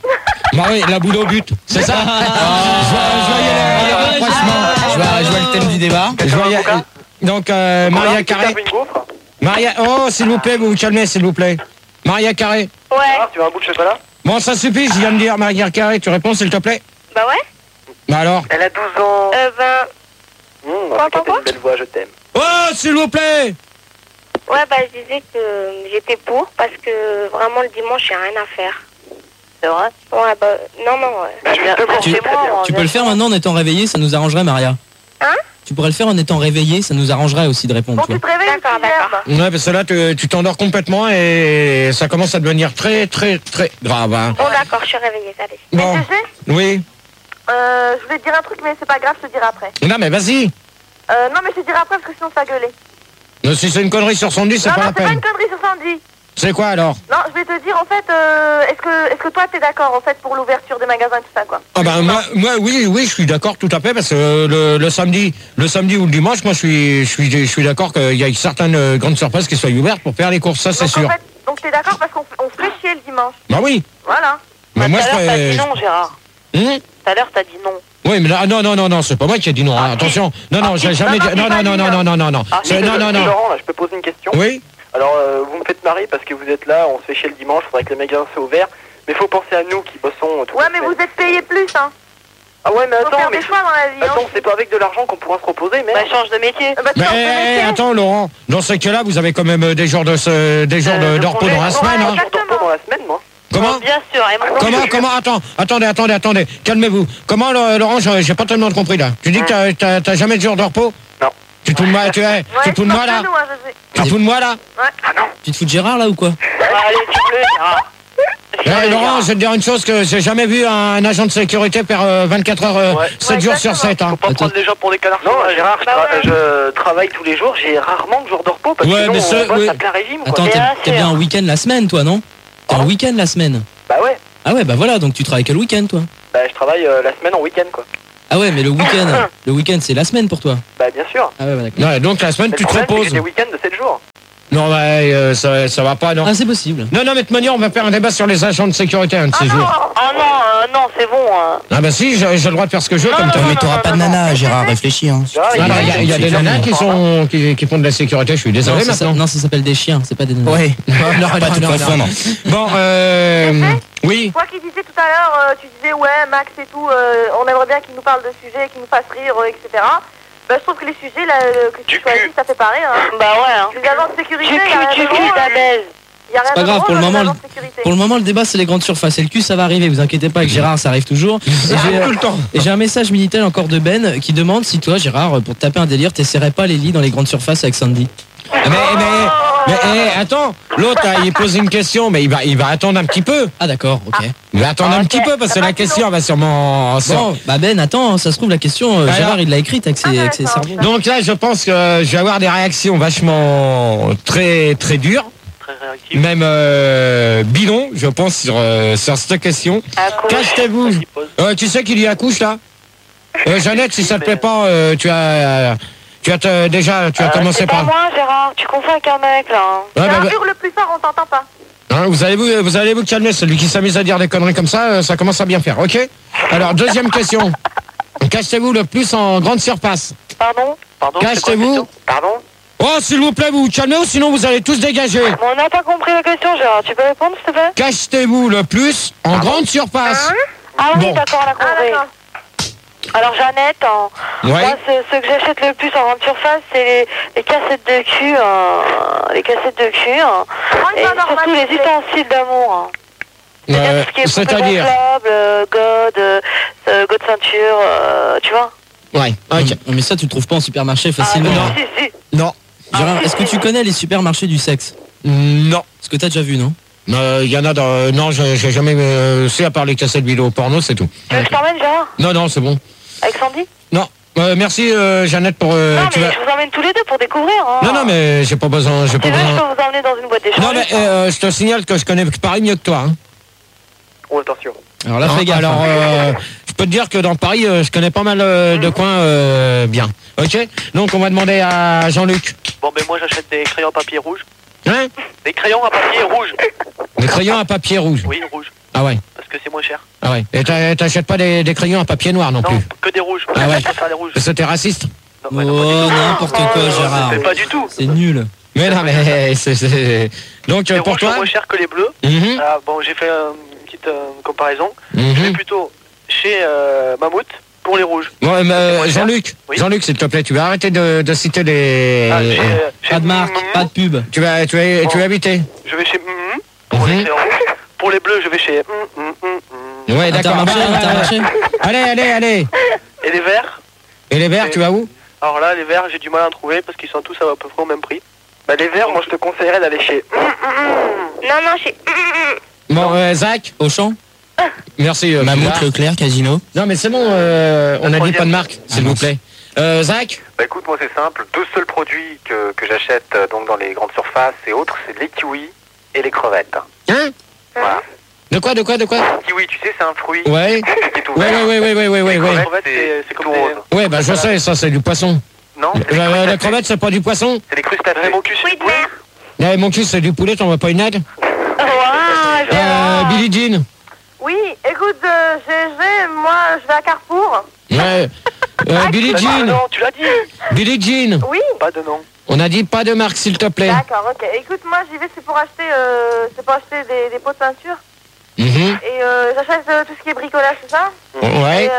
Speaker 2: Bah oui, la boule au but, c'est ça.
Speaker 8: Ah,
Speaker 2: Je vois- je voyais les- les rapprochements.
Speaker 8: je vois, je vois le thème du débat.
Speaker 2: Je voyais- Donc, euh, Maria Carré.
Speaker 5: Tu veux une gaufre
Speaker 2: Maria. Oh, s'il vous plaît, vous vous calmez, s'il vous plaît. Maria Carré.
Speaker 7: Ouais.
Speaker 5: Ah, tu veux un bout de chocolat
Speaker 2: Bon, ça suffit, je viens de dire Maria Carré. Tu réponds, s'il te plaît.
Speaker 7: Bah ouais.
Speaker 2: Bah alors.
Speaker 5: Elle a douze ans.
Speaker 7: Euh, ben.
Speaker 5: Mmh,
Speaker 7: Quoi,
Speaker 5: c'est quand
Speaker 7: quoi,
Speaker 5: t'as une belle voix, je t'aime.
Speaker 2: Oh, s'il vous plaît.
Speaker 10: Ouais, bah je disais que j'étais pour parce que vraiment le dimanche, j'ai rien à faire.
Speaker 7: C'est vrai.
Speaker 10: Ouais, bah non, non, ouais.
Speaker 5: Bah, justement,
Speaker 6: Tu,
Speaker 5: c'est très bien.
Speaker 6: tu peux le faire maintenant en étant réveillé, ça nous arrangerait, Maria.
Speaker 10: Hein?
Speaker 6: Tu pourrais le faire en étant réveillé, ça nous arrangerait aussi de répondre.
Speaker 7: Bon,
Speaker 6: Tu
Speaker 7: tu
Speaker 6: vois.
Speaker 7: te réveilles,
Speaker 10: D'accord, d'accord.
Speaker 2: Ouais, parce que là, tu tu t'endors complètement et ça commence à devenir très, très, très grave. Hein.
Speaker 10: Bon, d'accord, je suis réveillée, allez.
Speaker 2: Bon,
Speaker 7: Mais tu sais,
Speaker 2: oui.
Speaker 7: euh, je voulais te dire un truc, mais c'est pas grave, je te dirai après.
Speaker 2: Non, mais vas-y.
Speaker 7: Euh, non, mais je te dirai après parce que sinon ça va gueuler.
Speaker 2: Non, si c'est une connerie sur son dit, c'est
Speaker 7: Non,
Speaker 2: pas
Speaker 7: non,
Speaker 2: la
Speaker 7: c'est pas
Speaker 2: peine.
Speaker 7: une connerie sur Sandy.
Speaker 2: C'est quoi alors?
Speaker 7: Non, je vais te dire en fait, euh, est-ce que, est-ce que toi t'es d'accord en fait pour l'ouverture des magasins et tout ça quoi?
Speaker 2: Ah ben moi, moi oui, oui, je suis d'accord tout à fait parce que euh, le, le samedi, le samedi ou le dimanche, moi je suis, je suis, je suis d'accord qu'il y a certaines euh, grandes surfaces qui soient ouvertes pour faire les courses, ça c'est
Speaker 7: Donc,
Speaker 2: sûr.
Speaker 7: En fait, donc t'es d'accord parce qu'on on se fait chier le dimanche.
Speaker 2: Bah oui.
Speaker 7: Voilà.
Speaker 2: Mais moi je
Speaker 7: Tout à l'heure, t'as
Speaker 2: ferais-
Speaker 7: dit non, Gérard.
Speaker 2: Hum
Speaker 7: Tout à l'heure t'as dit non.
Speaker 2: Oui, mais là, non, non, non, non, c'est pas moi qui ai dit non. hein, attention, non, non, j'ai jamais dit, non, non, non, non, non, non, non, non,
Speaker 5: Ah,
Speaker 2: C'est- non, non, non.
Speaker 5: Laurent, là, je peux poser une question?
Speaker 2: Oui.
Speaker 5: Alors, euh, vous me faites marrer parce que vous êtes là, on se fait chier le dimanche, faudrait que les magasins soient ouverts. Mais faut penser à nous qui bossons toute
Speaker 7: Ouais,
Speaker 5: la
Speaker 7: mais
Speaker 5: semaine.
Speaker 7: vous êtes payés plus, hein.
Speaker 5: Ah ouais, mais
Speaker 7: Faut
Speaker 5: attends,
Speaker 7: faire
Speaker 5: mais...
Speaker 7: des choix dans la vie.
Speaker 5: Attends,
Speaker 7: hein.
Speaker 5: c'est pas avec de l'argent qu'on pourra se reposer, mais...
Speaker 7: Bah, change de métier. Bah, tu
Speaker 2: Mais
Speaker 7: changes de
Speaker 2: eh,
Speaker 7: métier.
Speaker 2: attends, Laurent, dans ce cas-là, vous avez quand même euh, des jours de, ce- des jours de, de repos dans la semaine. Hein.
Speaker 5: Un jour de repos dans la semaine, moi.
Speaker 2: Comment?
Speaker 7: Bien sûr. Et mon
Speaker 2: Comment, comment, attends, attendez, attendez, attendez, calmez-vous. Comment, le- Laurent, j'ai j'ai pas tellement compris là. Tu dis que t'as- t'as t'as jamais de jour de repos?
Speaker 5: Non.
Speaker 2: Tu te fous de moi, tu, hey, tu te fous de moi là?
Speaker 7: Nous, hein, je sais.
Speaker 2: Tu te fous de moi là?
Speaker 5: Ah non.
Speaker 6: Tu te fous de Gérard là ou quoi?
Speaker 7: Allez, tu plais, Gérard.
Speaker 2: Eh, Laurent, je vais te dire une chose que j'ai jamais vu un agent de sécurité faire euh, vingt-quatre heures, euh,
Speaker 5: Ouais.
Speaker 2: sept
Speaker 7: Ouais,
Speaker 2: jours sur
Speaker 7: exactement.
Speaker 2: sept. Hein.
Speaker 9: Faut pas prendre les gens pour des canards.
Speaker 5: Non,
Speaker 9: sauvages.
Speaker 5: Gérard, je,
Speaker 7: Bah
Speaker 5: tra-
Speaker 7: ouais.
Speaker 5: je travaille tous les jours, j'ai rarement de jours de repos parce
Speaker 2: Ouais,
Speaker 5: que sinon
Speaker 2: mais ce-
Speaker 5: on bosse
Speaker 2: oui.
Speaker 5: à plein régime, quoi.
Speaker 6: Attends, t'es
Speaker 7: Bien
Speaker 6: t'es
Speaker 7: sûr.
Speaker 6: bien un week-end la semaine, toi, non? T'es un
Speaker 5: Hein
Speaker 6: week-end la semaine.
Speaker 5: Bah ouais,
Speaker 6: Ah ouais, bah voilà, donc tu travailles que le week-end, toi.
Speaker 5: bah je travaille euh, la semaine en week-end, quoi.
Speaker 6: Ah ouais, mais le week-end, le week-end c'est la semaine pour toi.
Speaker 5: Bah bien sûr.
Speaker 6: Ah ouais, bah, d'accord.
Speaker 2: Ouais, donc la semaine,
Speaker 5: Mais
Speaker 2: tu
Speaker 5: le
Speaker 2: te
Speaker 5: problème, c'est que
Speaker 2: reposes.
Speaker 5: j'ai des week-ends de sept jours.
Speaker 2: Non, ouais, euh, ça, ça va pas, non.
Speaker 6: Ah, c'est possible.
Speaker 2: Non, non, mais de toute manière, on va faire un débat sur les agents de sécurité un de
Speaker 7: Ah
Speaker 2: ces
Speaker 7: non,
Speaker 2: jours.
Speaker 7: ah non, euh, non, c'est bon. hein.
Speaker 2: Ah bah si, j'ai j'ai le droit de faire ce que je veux, comme toi.
Speaker 8: Mais t'auras pas de nana, Gérard, réfléchis. Hein.
Speaker 5: Gérard,
Speaker 2: Ah, bah, Il y a, il y a des
Speaker 8: C'est
Speaker 2: nanas qui sont qui, qui font de la sécurité, je suis
Speaker 6: Non,
Speaker 2: désolé
Speaker 6: ça, ça-
Speaker 2: maintenant.
Speaker 6: non, ça s'appelle des chiens, c'est pas des nanas.
Speaker 8: Ouais.
Speaker 6: Non, non,
Speaker 8: Pas
Speaker 6: non,
Speaker 8: tout
Speaker 6: non,
Speaker 8: confondre.
Speaker 2: Bon, euh, oui.
Speaker 7: Toi qui disais tout à l'heure, euh, tu disais ouais, Max et tout, euh, on aimerait bien qu'il nous parle de sujets, qu'il nous fasse rire, euh, et cetera. Bah, je trouve que les sujets là, euh, que tu
Speaker 5: Du
Speaker 7: choisis,
Speaker 5: cul.
Speaker 7: ça fait pareil. Hein. Bah ouais. Hein. Les agents de sécurité,
Speaker 10: Du
Speaker 7: il y a
Speaker 10: cul, du
Speaker 7: un
Speaker 10: cul,
Speaker 7: gros,
Speaker 10: ta
Speaker 7: euh,
Speaker 10: baise.
Speaker 7: Il y a rien
Speaker 6: C'est pas
Speaker 7: de
Speaker 6: grave,
Speaker 7: drôle
Speaker 6: pour le
Speaker 7: dans les
Speaker 6: moment,
Speaker 7: agents
Speaker 6: le,
Speaker 7: de sécurité.
Speaker 6: pour le moment, le débat, c'est les grandes surfaces. Et le cul, ça va arriver, vous inquiétez pas, avec Gérard, ça arrive toujours. Et j'ai,
Speaker 2: Tout le temps.
Speaker 6: et j'ai un message Minitel encore de Ben qui demande si toi, Gérard, pour te taper un délire, t'essaierais pas les lits dans les grandes surfaces avec Sandy.
Speaker 2: Mais, mais, mais, eh, attends, l'autre, hein, il pose une question, mais il va, il va attendre un petit peu.
Speaker 6: Ah d'accord, ok.
Speaker 2: Il va attendre
Speaker 7: Ah,
Speaker 2: un
Speaker 7: ok.
Speaker 2: petit peu parce que
Speaker 7: Ah,
Speaker 2: la
Speaker 7: bah,
Speaker 2: question va sûrement...
Speaker 6: Bon, bah Ben, attends, ça se trouve, la question, euh,
Speaker 2: Alors
Speaker 6: Gérard, il l'a écrite avec ses,
Speaker 7: Ah,
Speaker 6: avec ses
Speaker 7: d'accord.
Speaker 6: cerveaux.
Speaker 2: Donc là, je pense que je vais avoir des réactions vachement très très dures,
Speaker 9: Très réactif.
Speaker 2: même euh, bidon, je pense, sur, euh, sur cette question.
Speaker 7: À cause-
Speaker 2: Cachetez-vous.
Speaker 9: Qui pose.
Speaker 2: Euh, tu sais qu'il y accouche là euh, Jeannette, si ça te plaît pas, euh, tu as, euh, tu as te- déjà, tu as
Speaker 7: Euh,
Speaker 2: commencé
Speaker 7: c'est pas
Speaker 2: par.
Speaker 7: moi, Gérard. Tu confonds avec un mec, là. Hein.
Speaker 2: Ouais, bah, bah,
Speaker 7: Hurle plus fort, on t'entend pas.
Speaker 2: hein, vous allez vous, vous allez vous calmer. Celui qui s'amuse à dire des conneries comme ça, euh, ça commence à bien faire. Ok. Alors deuxième question. Cachetez-vous le plus en grande surface.
Speaker 7: Pardon
Speaker 9: Pardon, c'est quoi la
Speaker 2: Cachetez-vous.
Speaker 9: question Pardon
Speaker 2: Oh, s'il vous plaît, vous vous calmez ou sinon vous allez tous dégager.
Speaker 7: Bon, on n'a pas compris la question, Gérard. Tu peux répondre, s'il te plaît?
Speaker 2: Cachetez-vous le plus en grande surface.
Speaker 7: Ah oui,
Speaker 2: Bon.
Speaker 7: d'accord, on a compris. Alors, Jeannette, en...
Speaker 2: Ouais.
Speaker 7: moi, ce, ce que j'achète le plus en grande surface, c'est les, les cassettes de cul, hein. Les cassettes de cul, hein. Et surtout les ustensiles d'amour, hein. C'est-à-dire
Speaker 2: Euh,
Speaker 7: tout ce qui est poupée
Speaker 2: C'est-à-dire.
Speaker 7: gonflable, euh, God, euh, euh, God ceinture, euh, tu vois?
Speaker 2: Ouais. Ok.
Speaker 6: Non, mais ça, tu le trouves pas en supermarché facilement.
Speaker 7: Ah,
Speaker 6: hein.
Speaker 7: si, si.
Speaker 2: Non.
Speaker 6: Gérard, est-ce que tu connais les supermarchés du sexe?
Speaker 2: Non.
Speaker 6: Est-ce que t'as déjà vu, non?
Speaker 2: Il euh, y en a dans... Non, j'ai j'ai jamais... Euh, c'est à part les cassettes vidéo porno, c'est tout.
Speaker 7: Tu veux que je t'emmène, Gérard?
Speaker 2: Non, non, c'est bon.
Speaker 7: Avec Sandy?
Speaker 2: Non. Euh, merci, euh, Jeannette, pour... euh,
Speaker 7: Non,
Speaker 2: tu
Speaker 7: mais
Speaker 2: vas-
Speaker 7: je vous emmène tous les deux pour découvrir, hein.
Speaker 2: Non, non, mais j'ai pas besoin... J'ai
Speaker 7: Si
Speaker 2: pas
Speaker 7: tu veux, je
Speaker 2: besoin...
Speaker 7: peux vous emmener dans une boîte d'échange.
Speaker 2: Non, mais euh, je te signale que je connais Paris mieux que toi. Hein.
Speaker 9: Oh, attention.
Speaker 6: Alors là, fais gaffe.
Speaker 2: Alors,
Speaker 6: hein.
Speaker 2: euh, je peux te dire que dans Paris, euh, je connais pas mal euh, de coins euh, bien. Ok. Donc, on va demander à Jean-Luc.
Speaker 9: Bon, ben moi j'achète des crayons à papier rouge.
Speaker 2: Hein?
Speaker 9: Des crayons à papier rouge.
Speaker 2: Des crayons à papier rouge.
Speaker 9: Oui, rouge.
Speaker 2: Ah ouais.
Speaker 9: Parce que c'est moins cher.
Speaker 2: Ah ouais. Et t'as- t'achètes pas des, des crayons à papier noir non,
Speaker 9: Non,
Speaker 2: plus.
Speaker 9: que des rouges.
Speaker 2: Ah ouais.
Speaker 9: Je préfère les rouges.
Speaker 2: Parce que t'es raciste.
Speaker 9: Non, ouais, non, pas du
Speaker 6: Oh,
Speaker 9: tout.
Speaker 6: n'importe quoi, Gérard.
Speaker 9: C'est pas du tout.
Speaker 6: C'est nul.
Speaker 2: Mais non, mais c'est... c'est- Donc,
Speaker 9: Les
Speaker 2: euh, pour
Speaker 9: rouges sont
Speaker 2: toi...
Speaker 9: moins chers que les bleus.
Speaker 2: Mhm,
Speaker 9: Ah, bon, j'ai fait euh, une petite euh, comparaison. Je vais
Speaker 2: mhm.
Speaker 9: plutôt chez euh, Mammouth pour les rouges.
Speaker 2: Ouais, mais, euh,
Speaker 9: moins cher.
Speaker 2: Jean-Luc,
Speaker 9: Oui.
Speaker 2: Jean-Luc, s'il te plaît, tu vas arrêter de, de citer les...
Speaker 9: Ah, chez, euh, chez
Speaker 6: Pas de marque,
Speaker 9: Mmm,
Speaker 6: pas de pub.
Speaker 2: Tu vas, tu vas, tu vas habiter.
Speaker 9: Je vais chez Mmm pour
Speaker 2: Mhm.
Speaker 9: les crayons. Pour les bleus, je vais chez Mmm, Mmm, Mmm, Mmm.
Speaker 2: Ouais, d'accord.
Speaker 6: Intermarché,
Speaker 2: Bah, bah, bah,
Speaker 6: Intermarché.
Speaker 2: Allez, allez, allez.
Speaker 9: Et les verts,
Speaker 2: Et les verts, tu vas où?
Speaker 9: alors là, les verts, j'ai du mal à en trouver parce qu'ils sont tous à peu près au même prix. Bah, les verts, moi je te conseillerais d'aller chez
Speaker 10: Non, non, j'ai...
Speaker 2: Bon, euh, Zach,
Speaker 6: Auchan?
Speaker 2: merci. Euh,
Speaker 8: Mammouth,
Speaker 2: Pilar.
Speaker 8: Leclerc, Casino.
Speaker 2: Non, mais c'est bon, euh, on a dit pas de marque, s'il
Speaker 8: Ah,
Speaker 2: vous
Speaker 8: mince.
Speaker 2: plaît. Euh, Zach?
Speaker 11: Bah écoute, moi c'est simple, deux seuls produits que, que j'achète euh, donc dans les grandes surfaces et autres, c'est les kiwis et les crevettes.
Speaker 2: Hein?
Speaker 11: Voilà.
Speaker 2: De quoi, de quoi, de quoi?
Speaker 11: Kiwi, tu sais, c'est un fruit
Speaker 2: Ouais.
Speaker 11: qui est tout
Speaker 2: Ouais,
Speaker 11: vert.
Speaker 2: ouais, ouais, ouais, ouais, ouais,
Speaker 11: Les
Speaker 2: ouais.
Speaker 11: crevettes, c'est c'est
Speaker 9: comme
Speaker 11: tout
Speaker 9: des-
Speaker 11: rose.
Speaker 2: Ouais, bah je sais, ça c'est du poisson.
Speaker 11: Non, c'est
Speaker 2: La,
Speaker 11: les
Speaker 2: la- la
Speaker 11: crustacés.
Speaker 2: crevette, c'est pas du poisson?
Speaker 11: C'est les crustacés.
Speaker 9: Mon cul,
Speaker 10: Oui, de mer.
Speaker 2: Là, mon cul, c'est du poulet, t'en veux pas une aide?
Speaker 7: Ouais,
Speaker 2: Euh,
Speaker 7: Gérard.
Speaker 2: Billie Jean.
Speaker 7: Oui, écoute, euh, je je vais, moi, je vais à Carrefour.
Speaker 2: Ouais. Euh, Billie
Speaker 9: Ah,
Speaker 2: Jean.
Speaker 9: non, tu l'as dit.
Speaker 2: Billie Jean.
Speaker 7: Oui,
Speaker 9: Pas de nom.
Speaker 2: On a dit pas de marque, s'il te plaît.
Speaker 7: d'accord, ok. Écoute, moi, j'y vais, c'est pour acheter, euh, c'est pour acheter des, des pots de peinture.
Speaker 2: Mhm.
Speaker 7: Et euh, j'achète euh, tout ce qui est bricolage, c'est ça? Et,
Speaker 2: Ouais,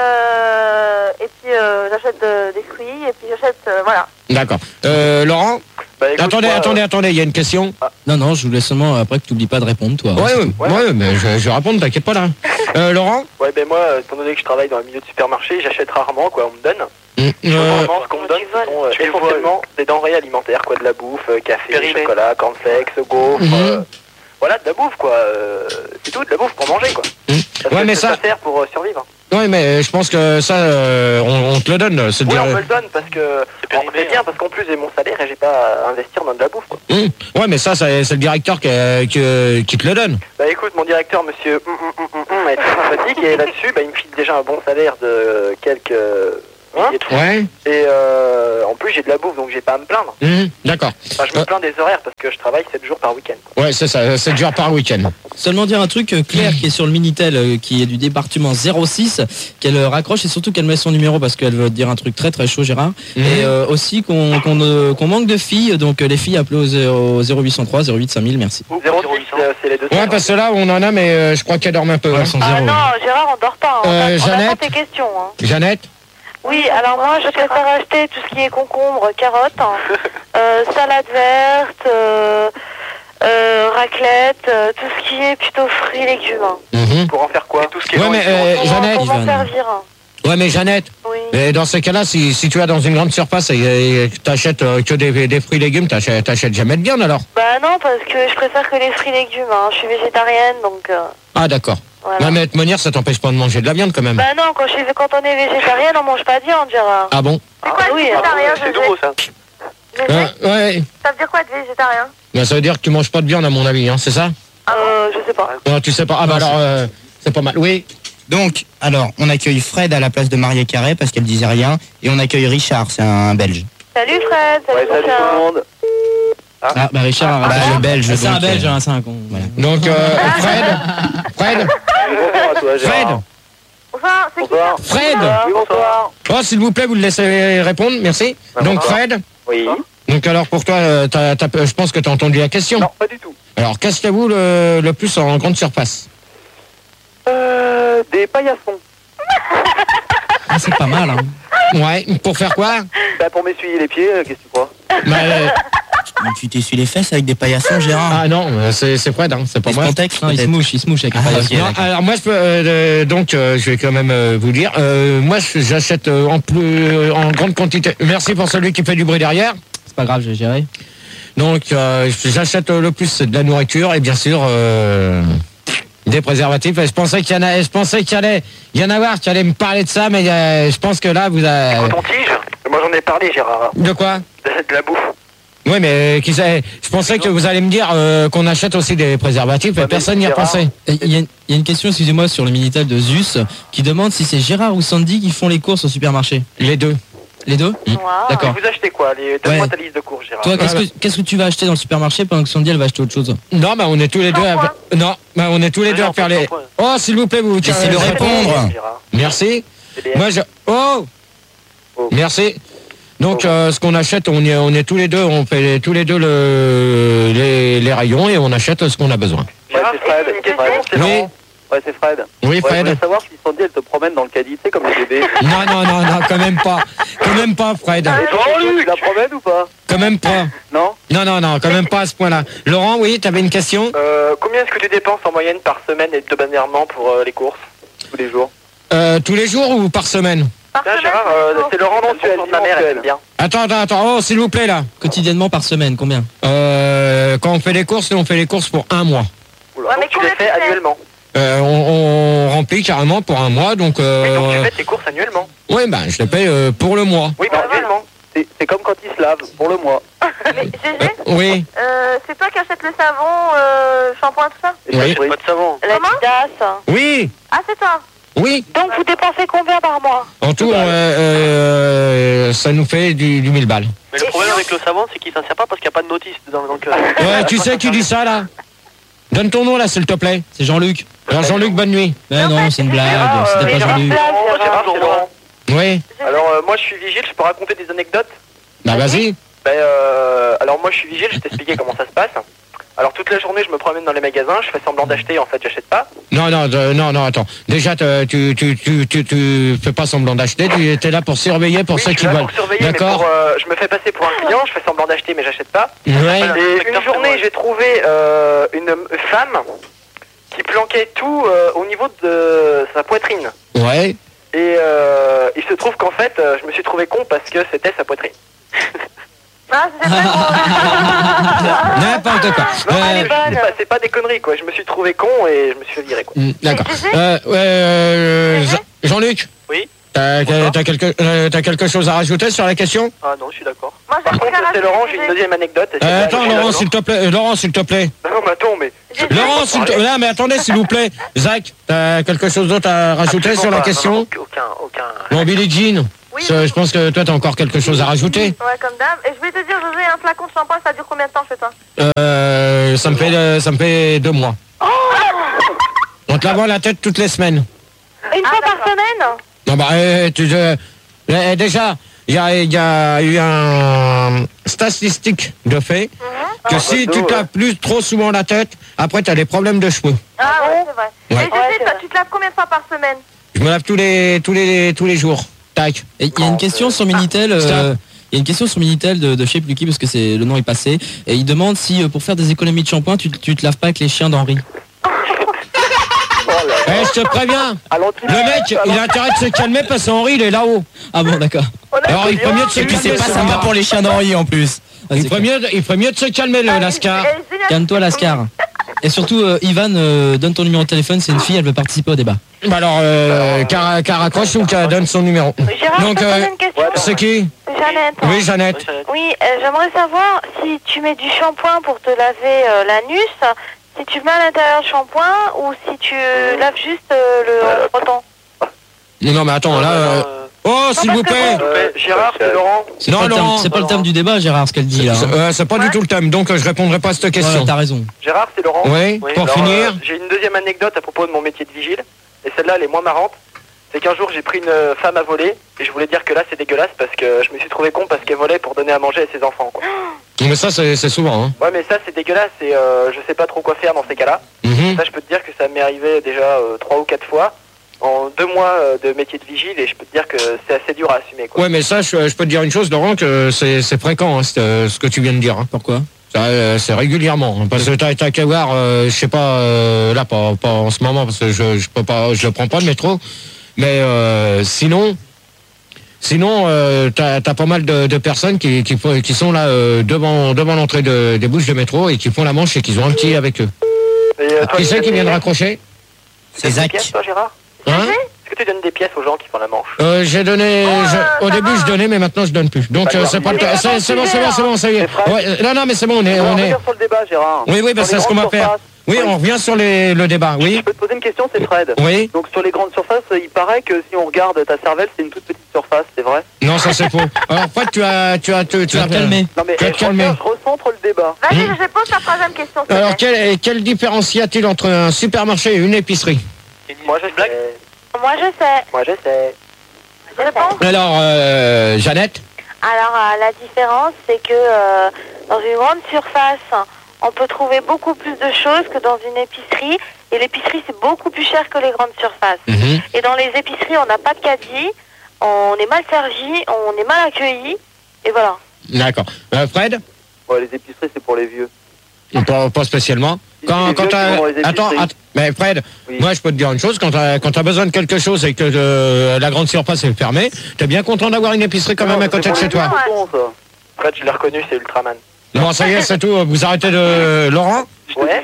Speaker 7: euh, et puis, euh, j'achète euh, des fruits, et puis j'achète, euh, voilà.
Speaker 2: d'accord. Euh, Laurent?
Speaker 9: Bah, écoute,
Speaker 2: Attendez,
Speaker 9: moi,
Speaker 2: attendez, attendez, il y a une question.
Speaker 6: Non, non, je voulais seulement après que tu oublies pas de répondre, toi.
Speaker 2: Ouais, ouais, ouais, mais je, je vais répondre, t'inquiète pas là. Euh, Laurent?
Speaker 9: euh, Ouais, ben moi, euh, étant donné que je travaille dans le milieu de supermarché, j'achète rarement, quoi, on me donne.
Speaker 2: Mm, euh,
Speaker 9: Normalement, ce qu'on me donne,
Speaker 7: tu
Speaker 9: ce
Speaker 7: voles.
Speaker 9: sont euh,
Speaker 11: Tu
Speaker 9: essentiellement des denrées alimentaires, quoi, de la bouffe, euh, café,
Speaker 11: Périmé.
Speaker 9: chocolat, cornflakes, gaufres,
Speaker 2: Mhm.
Speaker 9: euh, voilà, de la bouffe, quoi. euh, c'est tout, de la bouffe pour manger, quoi.
Speaker 2: Mm.
Speaker 9: Parce
Speaker 2: Ouais,
Speaker 9: que
Speaker 2: mais
Speaker 9: ça,
Speaker 2: ça-
Speaker 9: sert pour euh, survivre.
Speaker 2: Ouais, mais je pense que ça, euh, on, on te le donne. C'est
Speaker 9: Oui,
Speaker 2: dire...
Speaker 9: on me le donne parce que
Speaker 11: C'est périmé,
Speaker 9: c'est bien
Speaker 11: hein.
Speaker 9: parce qu'en plus j'ai mon salaire et j'ai pas à investir dans de la bouffe, quoi.
Speaker 2: Mm. Ouais, mais ça, c'est c'est le directeur qui, qui, qui te le donne.
Speaker 9: Bah écoute, mon directeur, monsieur, hum, hum, hum, hum, hum, est très sympathique et là-dessus, bah, il me file déjà un bon salaire de quelques
Speaker 7: Hein?
Speaker 9: milliers de francs.
Speaker 2: Ouais.
Speaker 9: Et euh, en plus, j'ai de la bouffe, donc j'ai pas à me plaindre.
Speaker 2: Mm, d'accord.
Speaker 9: Enfin, je me
Speaker 2: Euh.
Speaker 9: plains des horaires parce que je travaille sept jours par week-end. quoi.
Speaker 2: Ouais, c'est ça, c'est dur par week-end.
Speaker 6: Seulement dire un truc, euh, Claire qui est sur le Minitel, euh, qui est du département zéro six, qu'elle euh, raccroche et surtout qu'elle met son numéro parce qu'elle veut te dire un truc très très chaud, Gérard.
Speaker 2: Mhm.
Speaker 6: Et euh, aussi qu'on qu'on euh, qu'on manque de filles, donc euh, les filles appelez au zéro- zéro huit cent trois zéro huit cinq mille, merci.
Speaker 9: zéro six, euh, c'est les deux.
Speaker 2: Ouais, parce que là, on en a, mais euh, je crois qu'elle dorme un peu.
Speaker 6: Ouais,
Speaker 2: hein.
Speaker 6: elles sont
Speaker 7: Ah
Speaker 6: zéro.
Speaker 7: non, Gérard, on dort pas. Hein.
Speaker 2: Euh,
Speaker 7: on a- on
Speaker 2: Jeannette
Speaker 7: attend tes questions. Hein.
Speaker 2: Jeannette?
Speaker 7: Oui, alors moi, je préfère acheter tout ce qui est concombre, carottes, hein, euh, salade verte, euh, Euh, raclette, euh, tout ce qui est plutôt fruits et légumes. Hein.
Speaker 2: Mhm.
Speaker 11: Pour en faire quoi? Tout ce qui est
Speaker 2: Ouais,
Speaker 11: long
Speaker 2: mais
Speaker 11: et dur.
Speaker 2: euh,
Speaker 7: Pour,
Speaker 2: Jeannette.
Speaker 7: pour m'en
Speaker 6: Ivan.
Speaker 7: servir.
Speaker 2: Ouais, mais Jeannette.
Speaker 7: Oui.
Speaker 2: Et dans ces cas-là, si, si tu vas dans une grande surface et tu achètes que des, des fruits et légumes, t'achètes, t'achètes jamais de viande alors?
Speaker 7: Bah non, parce que je préfère que les fruits et légumes. Hein. Je suis végétarienne, donc... Euh,
Speaker 2: Ah, d'accord.
Speaker 7: voilà.
Speaker 2: Ouais, mais de toute manière, ça t'empêche pas de manger de la viande quand même.
Speaker 7: Bah non, quand, je suis, quand on est végétarienne, on mange pas de viande, Gérard.
Speaker 2: Ah bon?
Speaker 7: C'est quoi, oui, végétarien,
Speaker 11: C'est nouveau ça.
Speaker 2: euh, Ouais.
Speaker 7: Ça veut dire quoi, être végétarien?
Speaker 2: Ben, ça veut dire que tu manges pas de viande à mon avis, hein, c'est ça?
Speaker 7: Euh, je sais pas.
Speaker 2: Non, tu sais pas. Ah bah alors, euh, c'est pas mal. Oui.
Speaker 8: Donc, alors, on accueille Fred à la place de Maria Carré parce qu'elle disait rien. Et on accueille Richard, c'est un Belge.
Speaker 7: Salut Fred, salut
Speaker 11: Ouais, salut
Speaker 7: Richard.
Speaker 11: tout le monde.
Speaker 6: Ah, bah Richard,
Speaker 8: Bah,
Speaker 6: ah,
Speaker 8: le Belge.
Speaker 6: c'est un
Speaker 8: donc,
Speaker 6: Belge,
Speaker 8: euh,
Speaker 6: hein, c'est un con.
Speaker 8: voilà.
Speaker 2: Donc, euh, Fred. Fred.
Speaker 11: Bonsoir à toi,
Speaker 2: Fred.
Speaker 11: Gérard.
Speaker 7: Bonsoir, c'est qui
Speaker 11: Bonsoir.
Speaker 2: Fred.
Speaker 11: Oui, bonsoir.
Speaker 2: Oh, s'il vous plaît, vous le laissez répondre, merci.
Speaker 11: Ah,
Speaker 2: Donc,
Speaker 11: bonsoir.
Speaker 2: Fred.
Speaker 11: Oui.
Speaker 2: Donc, alors, pour toi, euh, t'as- t'as- je pense que tu as entendu la question.
Speaker 11: Non, pas du tout.
Speaker 2: Alors, qu'achetez-vous le, le plus en grande surface?
Speaker 11: Euh, des paillassons.
Speaker 6: Ah, c'est pas mal, hein.
Speaker 2: Ouais, pour faire quoi?
Speaker 11: Bah, pour m'essuyer les pieds, euh, qu'est-ce que tu crois?
Speaker 2: Bah, euh,
Speaker 8: Tu t'essuies les fesses avec des paillassons, Gérard?
Speaker 2: Ah non, euh, c'est c'est Fred, hein, c'est pas
Speaker 8: Des
Speaker 2: moi.
Speaker 8: Spontex,
Speaker 6: Non, il se
Speaker 8: peut-être.
Speaker 6: mouche, il se mouche avec un
Speaker 8: Ah,
Speaker 6: paillasson.
Speaker 8: ok.
Speaker 2: Non,
Speaker 8: d'accord.
Speaker 2: alors moi je peux euh, euh, donc euh, je vais quand même euh, vous dire euh, moi je- j'achète euh, en plus euh, en grande quantité. Merci pour celui qui fait du bruit derrière.
Speaker 6: C'est pas grave, j'ai géré.
Speaker 2: Donc euh, j'achète euh, le plus de la nourriture et bien sûr euh, des préservatifs. Et je pensais qu'il y en a, je pensais qu'il y allait y en avoir qui allait me parler de ça, mais euh, je pense que là vous avez
Speaker 11: Coton-tige? Moi j'en ai parlé, Gérard.
Speaker 2: de quoi?
Speaker 11: De, de la bouffe.
Speaker 2: Oui, mais euh, qui sait, je pensais que vous allez me dire euh, qu'on achète aussi des préservatifs et
Speaker 11: Ouais, mais
Speaker 2: personne n'y a
Speaker 11: Gérard.
Speaker 2: pensé.
Speaker 6: Et Il y, a une- il y a une question, excusez-moi, sur le Minitel de Zeus qui demande si c'est Gérard ou Sandy qui font les courses au supermarché.
Speaker 2: Les deux.
Speaker 6: Les deux? D'accord.
Speaker 11: Vous achetez quoi? Les... Donne-moi
Speaker 6: Ouais.
Speaker 11: ta liste de courses, Gérard.
Speaker 6: Toi, qu'est-ce
Speaker 2: ouais.
Speaker 6: que, qu'est-ce que tu vas acheter dans le supermarché pendant que Sandy elle va acheter autre chose?
Speaker 2: Non, bah on est tous les deux à... Non, bah on est tous les
Speaker 11: Ouais,
Speaker 2: deux
Speaker 11: non,
Speaker 2: à faire
Speaker 11: faut
Speaker 2: les...
Speaker 11: que t'en
Speaker 2: Oh, s'il vous plaît, vous...
Speaker 8: Laissez-le
Speaker 2: euh,
Speaker 8: répondre.
Speaker 11: Gérard.
Speaker 2: Merci.
Speaker 11: C'est des-
Speaker 2: Moi, je... Oh,
Speaker 11: Oh.
Speaker 2: merci. Donc, euh, ce qu'on achète, on est, on est tous les deux, on fait les- tous les deux le, les, les rayons et on achète ce qu'on a besoin.
Speaker 11: Gérard, c'est Fred.
Speaker 7: une question
Speaker 11: Ouais, c'est
Speaker 2: Oui.
Speaker 11: Laurent. Ouais, c'est Fred.
Speaker 2: Oui,
Speaker 11: Ouais, je
Speaker 2: Fred.
Speaker 11: voulais savoir si Sandy, elle te promène dans le caddie, tu sais, comme les bébés.
Speaker 2: Non, non, non, non, quand même pas. Quand même pas, Fred.
Speaker 11: Et toi, tu la promènes ou pas?
Speaker 2: Quand même pas.
Speaker 11: Non?
Speaker 2: Non, non, non, quand même pas à ce point-là. Laurent, oui, t'avais une question?
Speaker 11: Euh, combien est-ce que tu dépenses en moyenne par semaine hebdomadairement pour euh, les courses? Tous les jours.
Speaker 2: Euh, tous les jours ou par semaine?
Speaker 11: Tiens, Gérard, euh, c'est Laurent mensuel. Ma mère, elle aime bien.
Speaker 2: Attends, attends, attends. Oh, s'il vous plaît, là.
Speaker 6: Quotidiennement par semaine, combien?
Speaker 2: Euh, quand on fait les courses, nous, on fait les courses pour un mois.
Speaker 11: Oula,
Speaker 7: Ouais,
Speaker 11: donc
Speaker 7: mais
Speaker 11: tu les
Speaker 7: combien
Speaker 11: fais
Speaker 7: tu fais
Speaker 11: annuellement.
Speaker 2: Euh, on, on remplit carrément pour un mois, donc... Euh,
Speaker 11: Oui, donc tu fais tes courses annuellement.
Speaker 2: Oui, bah, je les paye euh, pour le mois.
Speaker 11: Oui, bah annuellement. C'est c'est comme quand ils se lavent, pour le mois.
Speaker 7: Mais Gégé,
Speaker 2: Oui,
Speaker 7: euh, c'est toi qui achètes le savon, euh, shampoing, tout ça?
Speaker 11: Et
Speaker 2: Oui.
Speaker 11: ça, pas de savon.
Speaker 7: La petite tasse.
Speaker 2: oui,
Speaker 7: Ah, c'est toi.
Speaker 2: oui.
Speaker 7: Donc vous dépensez combien par mois?
Speaker 2: En tout, euh, euh, ça nous fait du, du mille balles.
Speaker 11: Mais le problème avec le savon, c'est qu'il s'en sert pas parce qu'il n'y a pas de notice dans, dans le cœur.
Speaker 2: Ouais, tu sais qui dit ça, là? Donne ton nom, là, s'il te plaît.
Speaker 6: C'est Jean-Luc.
Speaker 2: Alors, Jean-Luc, bonne nuit.
Speaker 6: Mais
Speaker 7: en
Speaker 6: non,
Speaker 7: fait,
Speaker 6: c'est une blague,
Speaker 11: Gérard, euh,
Speaker 6: c'était pas
Speaker 11: Gérard,
Speaker 6: Jean-Luc.
Speaker 11: Gérard, Gérard, c'est Laurent.
Speaker 2: Oui,
Speaker 11: Alors, euh, moi, je suis vigile, je peux raconter des anecdotes.
Speaker 2: bah vas-y.
Speaker 11: Ben, euh, alors, moi, je suis vigile, je vais t'expliquer comment ça se passe. Alors, toute la journée, je me promène dans les magasins, je fais semblant d'acheter, en fait, j'achète pas.
Speaker 2: Non, non, euh, non, non, attends. Déjà, te- tu, tu, tu, tu, tu fais pas semblant d'acheter, tu es là pour surveiller pour
Speaker 11: Oui,
Speaker 2: ceux
Speaker 11: je
Speaker 2: qui
Speaker 11: suis là
Speaker 2: veulent.
Speaker 11: pour surveiller, mais
Speaker 2: D'accord.
Speaker 11: pour, euh, je me fais passer pour un client, je fais semblant d'acheter, mais j'achète pas.
Speaker 2: Ouais.
Speaker 11: Et une journée, j'ai trouvé euh, une femme qui planquait tout euh, au niveau de sa poitrine.
Speaker 2: Ouais.
Speaker 11: Et euh, il se trouve qu'en fait, euh, je me suis trouvé con parce que c'était sa poitrine.
Speaker 7: Ah, c'est vrai.
Speaker 2: N'importe quoi.
Speaker 11: Non,
Speaker 2: Euh,
Speaker 11: mais c'est pas, c'est pas des conneries, quoi. Je me suis trouvé con et je me suis fait virer, quoi.
Speaker 2: mm, D'accord.
Speaker 7: Mais Gégé
Speaker 2: Euh, euh,
Speaker 7: Gégé
Speaker 2: Jean-Luc.
Speaker 11: Oui.
Speaker 2: T'as
Speaker 11: Bonsoir.
Speaker 2: t'as quelque, euh, t'as quelque chose à rajouter sur la question?
Speaker 11: Ah non, je suis d'accord.
Speaker 7: Moi, j'ai
Speaker 11: Par
Speaker 7: rien
Speaker 11: contre,
Speaker 7: à
Speaker 11: c'est
Speaker 7: rajouter,
Speaker 11: Laurent, j'ai
Speaker 7: Gégé.
Speaker 11: une deuxième anecdote. et c'est
Speaker 2: Euh,
Speaker 11: là,
Speaker 2: attends,
Speaker 11: je suis
Speaker 2: Laurent,
Speaker 11: d'accord.
Speaker 2: s'il te plaît. euh, Laurent, s'il te plaît.
Speaker 11: Non, mais attends, mais...
Speaker 7: Gégé,
Speaker 2: Laurent, s'il te plaît. Non, mais attendez, s'il vous plaît. Zach, t'as quelque chose d'autre à rajouter
Speaker 11: Absolument
Speaker 2: sur la
Speaker 11: pas.
Speaker 2: question?
Speaker 11: Non, non, aucun, aucun...
Speaker 2: Bon, Billie Jean.
Speaker 7: Oui,
Speaker 2: ça, Je pense que toi, t'as encore quelque chose à rajouter.
Speaker 7: Ouais, comme d'hab. Et je vais te dire, José, un flacon de shampoing, ça dure combien de temps chez toi?
Speaker 2: Euh, ça me fait, euh, ça me fait deux mois. On te lave la tête toutes les semaines.
Speaker 7: Une fois par semaine?
Speaker 2: Non, bah, euh, tu, euh, euh, déjà, il y a, il y a eu un statistique de fait que
Speaker 11: Ah,
Speaker 2: si
Speaker 11: bah,
Speaker 2: tu
Speaker 11: ouais.
Speaker 2: te laves plus trop souvent la tête, après, t'as des problèmes de cheveux.
Speaker 7: Ah ouais, c'est vrai.
Speaker 2: Ouais.
Speaker 7: Et José, toi, tu te laves combien de fois par semaine?
Speaker 2: Je me lave tous les, tous les, tous les jours. Tac.
Speaker 6: Et il y a une question sur Minitel. euh,
Speaker 2: Stop.
Speaker 6: Il y a une question sur Minitel de, de chez Plucky parce que c'est le nom est passé. Et il demande si euh, pour faire des économies de shampoing, tu, tu te laves pas avec les chiens d'Henri.
Speaker 2: Eh, je te préviens, le mec, il a intérêt de se calmer parce qu'Henri, il est là-haut.
Speaker 6: Ah bon, d'accord.
Speaker 2: Alors, il ferait mieux de se
Speaker 8: Et puis
Speaker 2: calmer.
Speaker 8: c'est pas
Speaker 2: ça
Speaker 8: sympa
Speaker 2: va.
Speaker 8: pour les chiens d'Henri en plus.
Speaker 6: Ah,
Speaker 2: Il
Speaker 6: c'est
Speaker 2: ferait mieux, de- il ferait mieux de se calmer, le Lascar.
Speaker 6: Calme-toi, Lascar. Et surtout, euh, Ivan, euh, donne ton numéro de téléphone, c'est une fille, elle veut participer au débat.
Speaker 2: Bah alors, euh, qu'elle qu'elle raccroche ou qu'elle donne son numéro.
Speaker 7: Gérard,
Speaker 2: Donc,
Speaker 7: je peux
Speaker 2: euh,
Speaker 7: poser une question
Speaker 2: c'est qui?
Speaker 7: Jeannette.
Speaker 2: Oui, Jeannette.
Speaker 7: Oui, euh, j'aimerais savoir si tu mets du shampoing pour te laver euh, l'anus, si tu mets à l'intérieur le shampoing ou si tu laves juste euh, le en frottant.
Speaker 2: Non, non, mais attends, là... euh, Oh, s'il vous plaît.
Speaker 11: Euh, Gérard, c'est Laurent.
Speaker 6: C'est
Speaker 2: Non,
Speaker 6: pas, le thème-
Speaker 2: Laurent.
Speaker 6: c'est pas le thème du débat, Gérard, ce qu'elle dit là.
Speaker 2: C'est
Speaker 6: hein.
Speaker 2: euh, c'est pas du tout le thème, donc euh, je répondrai pas à cette question.
Speaker 6: Voilà, t'as raison.
Speaker 11: Gérard, c'est Laurent.
Speaker 2: Oui, pour
Speaker 11: alors,
Speaker 2: finir.
Speaker 11: euh, j'ai une deuxième anecdote à propos de mon métier de vigile. Et celle-là, elle est moins marrante. C'est qu'un jour, j'ai pris une euh, femme à voler. Et je voulais dire que là, c'est dégueulasse parce que je me suis trouvé con parce qu'elle volait pour donner à manger à ses enfants, quoi.
Speaker 2: Mais ça, c'est c'est souvent. Hein.
Speaker 11: Ouais, mais ça, c'est dégueulasse et euh, je sais pas trop quoi faire dans ces cas-là.
Speaker 2: Mhm.
Speaker 11: Ça, je peux te dire que ça m'est arrivé déjà euh, trois ou quatre fois en deux mois euh, de métier de vigile et je peux te dire que c'est assez dur à assumer, quoi.
Speaker 2: Ouais, mais ça, je, je peux te dire une chose, Laurent, que c'est c'est fréquent, hein, c'est, euh, ce que tu viens de dire. Hein.
Speaker 6: Pourquoi?
Speaker 2: Ça, euh, c'est régulièrement. Hein, parce que t'as t'as qu'à voir, euh, je sais pas, euh, là, pas, pas en ce moment, parce que je, je peux pas, je prends pas le métro. Mais euh, sinon, sinon, euh, t'as t'as pas mal de, de personnes qui, qui, font- qui sont là euh, devant, devant l'entrée de, des bouches de métro et qui font la manche et qui ont un petit avec eux.
Speaker 11: Et, euh, toi,
Speaker 2: Qui
Speaker 11: tu
Speaker 2: c'est
Speaker 11: donnes
Speaker 2: qui vient de
Speaker 11: des-
Speaker 2: raccrocher?
Speaker 11: tu donnes des pièces, toi, Gérard?
Speaker 2: Hein?
Speaker 11: Est-ce que tu donnes des pièces aux gens qui font la manche?
Speaker 2: Euh, j'ai donné, je- au début je donnais, mais maintenant je donne plus. Donc euh, c'est pas le cas. C'est c'est bon, c'est bon, c'est bon, ça y est. Ouais, euh, non, non, mais c'est bon, on est,
Speaker 11: On va
Speaker 2: on est.
Speaker 11: revenir sur le débat, Gérard.
Speaker 2: Oui, oui, bah,
Speaker 11: Sur
Speaker 2: c'est
Speaker 11: les
Speaker 2: ce qu'on va
Speaker 11: grandes
Speaker 2: faire.
Speaker 11: surfaces.
Speaker 2: Oui, on revient sur les, le débat. Oui.
Speaker 11: Je peux te poser une question, c'est Fred.
Speaker 2: Oui.
Speaker 11: Donc sur les grandes surfaces, il paraît que si on regarde ta cervelle, c'est une toute petite surface, c'est vrai?
Speaker 2: Non, ça c'est faux. Alors, Fred, tu as, tu as, tu, tu as calmé.
Speaker 11: Non mais
Speaker 2: Tu vas te calmer.
Speaker 11: je recentre le débat.
Speaker 7: Vas-y,
Speaker 2: Hmm.
Speaker 7: je pose la troisième question. s'il te
Speaker 2: Alors,
Speaker 7: plaît.
Speaker 2: quelle, quelle différence y a-t-il entre un supermarché et une épicerie?
Speaker 11: Moi je sais.
Speaker 7: Moi je sais.
Speaker 11: Moi je sais.
Speaker 7: Je réponds.
Speaker 2: Alors, euh, Jeannette.
Speaker 7: Alors euh, la différence, c'est que euh, dans une grande surface, on peut trouver beaucoup plus de choses que dans une épicerie. Et l'épicerie, c'est beaucoup plus cher que les grandes surfaces.
Speaker 2: Mhm.
Speaker 7: Et dans les épiceries, on n'a pas de caddie, on est mal servi, on est mal accueilli. Et voilà.
Speaker 2: D'accord. Euh, Fred?
Speaker 11: Ouais, les épiceries, c'est pour les vieux.
Speaker 2: Pas, pas spécialement. Quand,
Speaker 11: les
Speaker 2: quand
Speaker 11: vieux
Speaker 2: t'as-
Speaker 11: qui vont dans les épiceries.
Speaker 2: attends, attends, mais Fred, moi je peux te dire une chose, quand t'as quand t'as besoin de quelque chose et que euh, la grande surface est fermée, t'es bien content d'avoir une épicerie quand même à côté de chez toi.
Speaker 11: Fred, je l'ai reconnu, c'est Ultraman.
Speaker 2: Bon, ça y est, c'est tout, vous arrêtez de... Laurent?
Speaker 11: Ouais.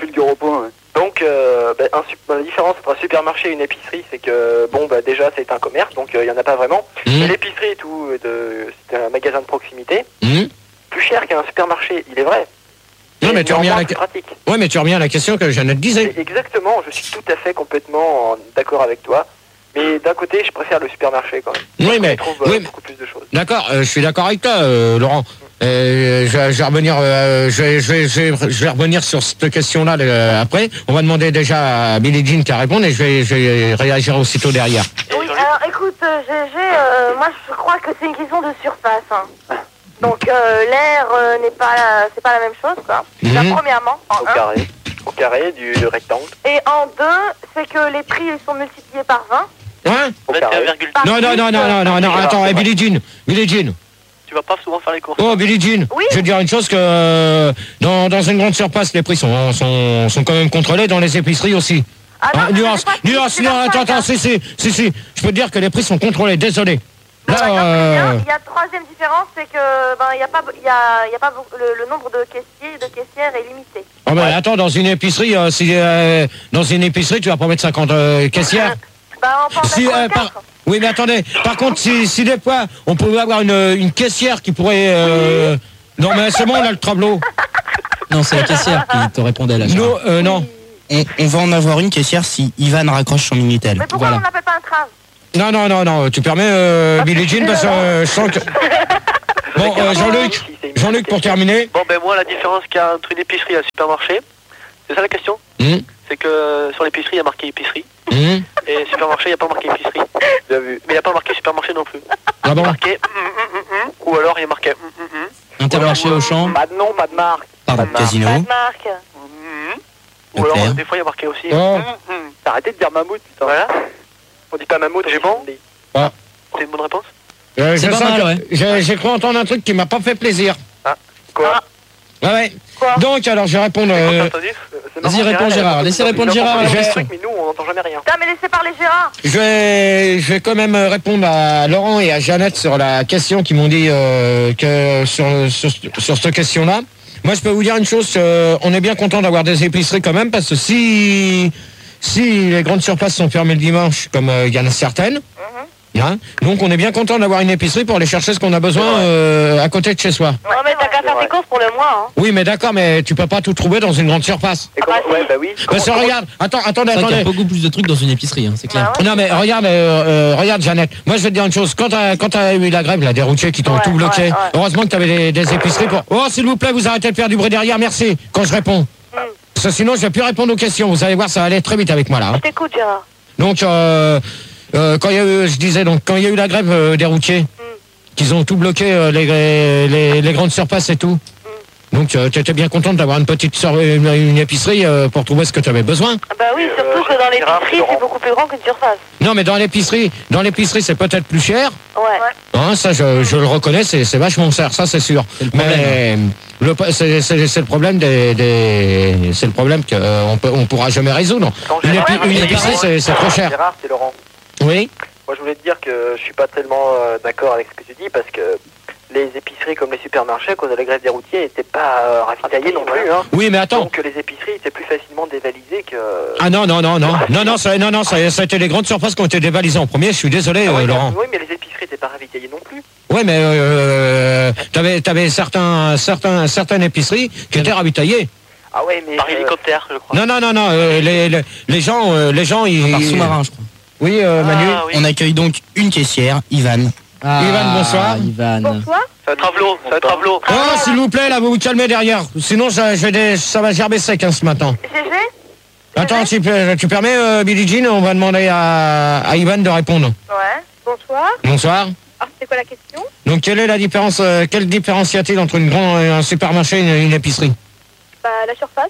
Speaker 11: Donc, euh, bah, un sup- la différence entre un supermarché et une épicerie, c'est que, bon, bah, déjà, c'est un commerce, donc il n'y en a pas vraiment.
Speaker 2: Mmh.
Speaker 11: Et l'épicerie et tout, euh, de- c'est un magasin de proximité.
Speaker 2: Mhm.
Speaker 11: Plus cher qu'un supermarché, il est vrai.
Speaker 2: Non, mais tu
Speaker 11: en
Speaker 2: reviens à
Speaker 11: moins
Speaker 2: la...
Speaker 11: plus pratique.
Speaker 2: Ouais, mais tu reviens à la question que Jeannette disait.
Speaker 11: Exactement, je suis tout à fait complètement en- d'accord avec toi. Mais d'un côté, je préfère le supermarché quand même.
Speaker 2: Oui, mais...
Speaker 11: Je trouve euh,
Speaker 2: oui, mais-
Speaker 11: beaucoup plus de choses.
Speaker 2: D'accord, euh, je suis d'accord avec toi, euh, Laurent. Euh, je, je vais revenir, euh, je, vais, je, vais, je, vais, je vais revenir sur cette question-là euh, après. On va demander déjà à Billie Jean qui a répondu et je vais, je vais réagir aussitôt derrière.
Speaker 7: Oui, alors écoute, euh, G G, euh, moi je crois que c'est une question de surface. hein. Donc euh, l'air euh, n'est pas, la- c'est pas la même chose, quoi.
Speaker 2: Mhm.
Speaker 7: Ça, premièrement, en
Speaker 11: Au
Speaker 7: un.
Speaker 11: carré. Au carré du, du rectangle.
Speaker 7: Et en deux, c'est que les prix ils sont multipliés par vingt.
Speaker 2: Hein?
Speaker 11: Au carré.
Speaker 7: Par
Speaker 2: Non, non,
Speaker 7: plus,
Speaker 2: non, non, non, non, non,
Speaker 11: Ah,
Speaker 2: attends,
Speaker 11: c'est
Speaker 2: eh,
Speaker 11: vrai.
Speaker 2: Billie Jean, Billie Jean.
Speaker 11: Tu vas pas souvent faire les courses.
Speaker 2: Oh, Billie Jean,
Speaker 7: Oui.
Speaker 2: je vais te dire une chose que euh, dans, dans une grande surface, les prix sont, sont, sont quand même contrôlés, dans les épiceries aussi.
Speaker 7: Ah non,
Speaker 2: Hein,
Speaker 7: mais
Speaker 2: nuance,
Speaker 7: c'est pas-
Speaker 2: nuance,
Speaker 7: c'est
Speaker 2: non,
Speaker 7: pas
Speaker 2: attends,
Speaker 7: ça,
Speaker 2: attends, si, si, si, si, je peux te dire que les prix sont contrôlés, désolé. Là,
Speaker 7: Ah, bah, non,
Speaker 2: euh,
Speaker 7: très bien. Il y a troisième différence, c'est que ben il y a pas, il y a, il y a pas beaucoup- le, le nombre de caissiers et de caissières est limité.
Speaker 2: oh, ben, attends, dans une épicerie, euh, si, euh, dans une épicerie, tu vas pas mettre cinquante euh, caissières.
Speaker 7: Bah on peut en
Speaker 2: Si,
Speaker 7: mettre
Speaker 2: euh,
Speaker 7: quatre.
Speaker 2: par- Oui, mais attendez, par contre, si, si des fois, on pouvait avoir une, une caissière qui pourrait... euh, Non, mais c'est bon, on a le tableau.
Speaker 6: Non, c'est la caissière qui te répondait là.
Speaker 2: Non, euh, non.
Speaker 8: On, on va en avoir une caissière si Ivan raccroche son Minitel.
Speaker 7: Mais pourquoi
Speaker 6: voilà.
Speaker 7: on l'appelle pas un crave?
Speaker 2: Non, non, non, non, tu permets, euh, Billie Jean, parce que euh, je sens que... Bon, euh, Jean-Luc, Jean-Luc, pour terminer.
Speaker 11: Bon, ben moi, la différence qu'il y a entre une épicerie et un supermarché, c'est ça la question?
Speaker 2: Hum,
Speaker 11: C'est que sur l'épicerie, il y a marqué épicerie.
Speaker 2: hum.
Speaker 11: Et supermarché, il n'y a pas marqué épicerie. Bien vu. Mais il n'y a pas marqué supermarché non plus.
Speaker 2: Ah
Speaker 11: Il y a
Speaker 2: bon?
Speaker 11: marqué hum, hum, hum, hum, ou alors il y a marqué hum, hum, hum.
Speaker 6: Intermarché au champ.
Speaker 11: Pas de nom, pas de marque.
Speaker 8: Pardon, Casino.
Speaker 7: Pas de marque.
Speaker 11: Hum, Ou
Speaker 8: Leclerc.
Speaker 11: alors, des fois, il y a marqué aussi.
Speaker 2: Oh.
Speaker 11: hum, hum. Arrêtez de dire mammouth, putain. Voilà. On dit pas mammouth, j'ai bon.
Speaker 2: Ah.
Speaker 11: C'est une bonne réponse?
Speaker 2: Euh,
Speaker 6: C'est
Speaker 2: je
Speaker 6: pas
Speaker 2: sens
Speaker 6: mal,
Speaker 2: que-
Speaker 6: ouais.
Speaker 2: j'ai- J'ai cru entendre un truc qui m'a pas fait plaisir.
Speaker 11: Ah, quoi
Speaker 2: Ouais, ouais.
Speaker 7: Quoi
Speaker 2: Donc, alors, je vais répondre. euh,
Speaker 6: Vas-y, réponds Gérard. Laissez répondre Gérard à la
Speaker 2: J'ai-
Speaker 6: question.
Speaker 11: Mais nous, on n'entend jamais rien.
Speaker 7: Putain, mais laissez parler Gérard.
Speaker 2: je vais, je vais quand même répondre à Laurent et à Jeannette sur la question qu'ils m'ont dit euh, que sur, sur, sur cette question-là. Moi, je peux vous dire une chose, euh, on est bien content d'avoir des épiceries quand même, parce que si, si les grandes surfaces sont fermées le dimanche, comme euh, il y en a certaines, hein, donc on est bien content d'avoir une épicerie pour aller chercher ce qu'on a besoin euh, à côté de chez soi.
Speaker 7: Non, mais t'as qu'à faire tes courses pour le mois. Hein.
Speaker 2: Oui, mais d'accord, mais tu peux pas tout trouver dans une grande surface.
Speaker 11: Et comment... Ouais, bah oui.
Speaker 2: Parce que regarde, attends, attendez,
Speaker 6: C'est vrai qu'il y
Speaker 2: attendez.
Speaker 6: a beaucoup plus de trucs dans une épicerie, hein, c'est clair.
Speaker 7: Bah ouais.
Speaker 2: Non mais regarde, euh, euh, regarde Jeannette. Moi je vais te dire une chose. Quand t'as quand t'as eu la grève, là, des routiers qui t'ont
Speaker 7: Ouais,
Speaker 2: tout bloqué.
Speaker 7: ouais, ouais.
Speaker 2: Heureusement que t'avais des, des épiceries pour. Oh s'il vous plaît, vous arrêtez de faire du bruit derrière. Merci. Quand je réponds. Parce que sinon je vais plus répondre aux questions. Vous allez voir, ça va aller très vite avec moi là. hein.
Speaker 7: Je t'écoute, Gérard.
Speaker 2: Donc euh, euh, quand il y a eu, je disais donc quand il y a eu la grève euh, des routiers, qu'ils ont tout bloqué euh, les, les les grandes surfaces et tout. Donc euh, tu étais bien contente d'avoir une petite sur- une, une épicerie euh, pour trouver ce que tu avais besoin.
Speaker 7: Ah bah oui, surtout que dans l'épicerie, c'est beaucoup plus grand qu'une surface.
Speaker 2: Non mais dans l'épicerie, dans l'épicerie c'est peut-être plus cher.
Speaker 7: Ouais.
Speaker 2: Hein, ça, je, je le reconnais, c'est c'est vachement cher, ça c'est sûr.
Speaker 6: C'est le problème,
Speaker 2: Mais le, c'est c'est- c'est le problème des, des c'est le problème qu'on euh, peut on pourra jamais résoudre.
Speaker 11: Quand
Speaker 2: Une,
Speaker 11: Gérard-
Speaker 2: épi- une épicerie c'est c'est trop cher.
Speaker 11: Gérard, c'est Laurent.
Speaker 2: Oui.
Speaker 11: Moi, je voulais te dire que je suis pas tellement euh, d'accord avec ce que tu dis parce que les épiceries comme les supermarchés, à cause de la grève des routiers, n'étaient pas euh, ravitaillés non plus. Hein.
Speaker 2: Oui, mais attends.
Speaker 11: Donc les épiceries étaient plus facilement dévalisées que.
Speaker 2: Ah non non non non non non ça non non ça, ça a été les grandes surfaces qui ont été dévalisées en premier. Je suis désolé
Speaker 11: Ah oui,
Speaker 2: euh,
Speaker 11: mais-
Speaker 2: Laurent.
Speaker 11: oui, mais les épiceries n'étaient pas ravitaillées non plus.
Speaker 2: Oui, mais euh, t'avais t'avais certains certains certaines épiceries qui étaient ravitaillées.
Speaker 11: Ah ouais, mais. Par hélicoptère, je crois.
Speaker 2: Non non non non euh, les, les les gens euh, les gens ils.
Speaker 6: Par sous-marin, je crois.
Speaker 2: Oui, euh, Manu.
Speaker 11: Ah, oui.
Speaker 8: On accueille donc une caissière, Ivan.
Speaker 6: Ah,
Speaker 2: Ivan, bonsoir.
Speaker 6: Ivan.
Speaker 7: Bonsoir.
Speaker 11: Ça va être Travelo, ça va être Travelo.
Speaker 2: Oh, s'il vous plaît, là, vous vous calmez derrière. Sinon, ça, je vais des- ça va gerber sec hein, ce matin.
Speaker 7: G G.
Speaker 2: Attends, tu, peux- tu permets, euh, Billie Jean, on va demander à, à Ivan de répondre.
Speaker 7: Ouais. Bonsoir.
Speaker 2: Bonsoir.
Speaker 7: Alors, c'est quoi la question?
Speaker 2: Donc, quelle est la différence, euh, quelle différence y a-t-il entre une grande, un supermarché et une, une épicerie?
Speaker 7: Bah, la surface.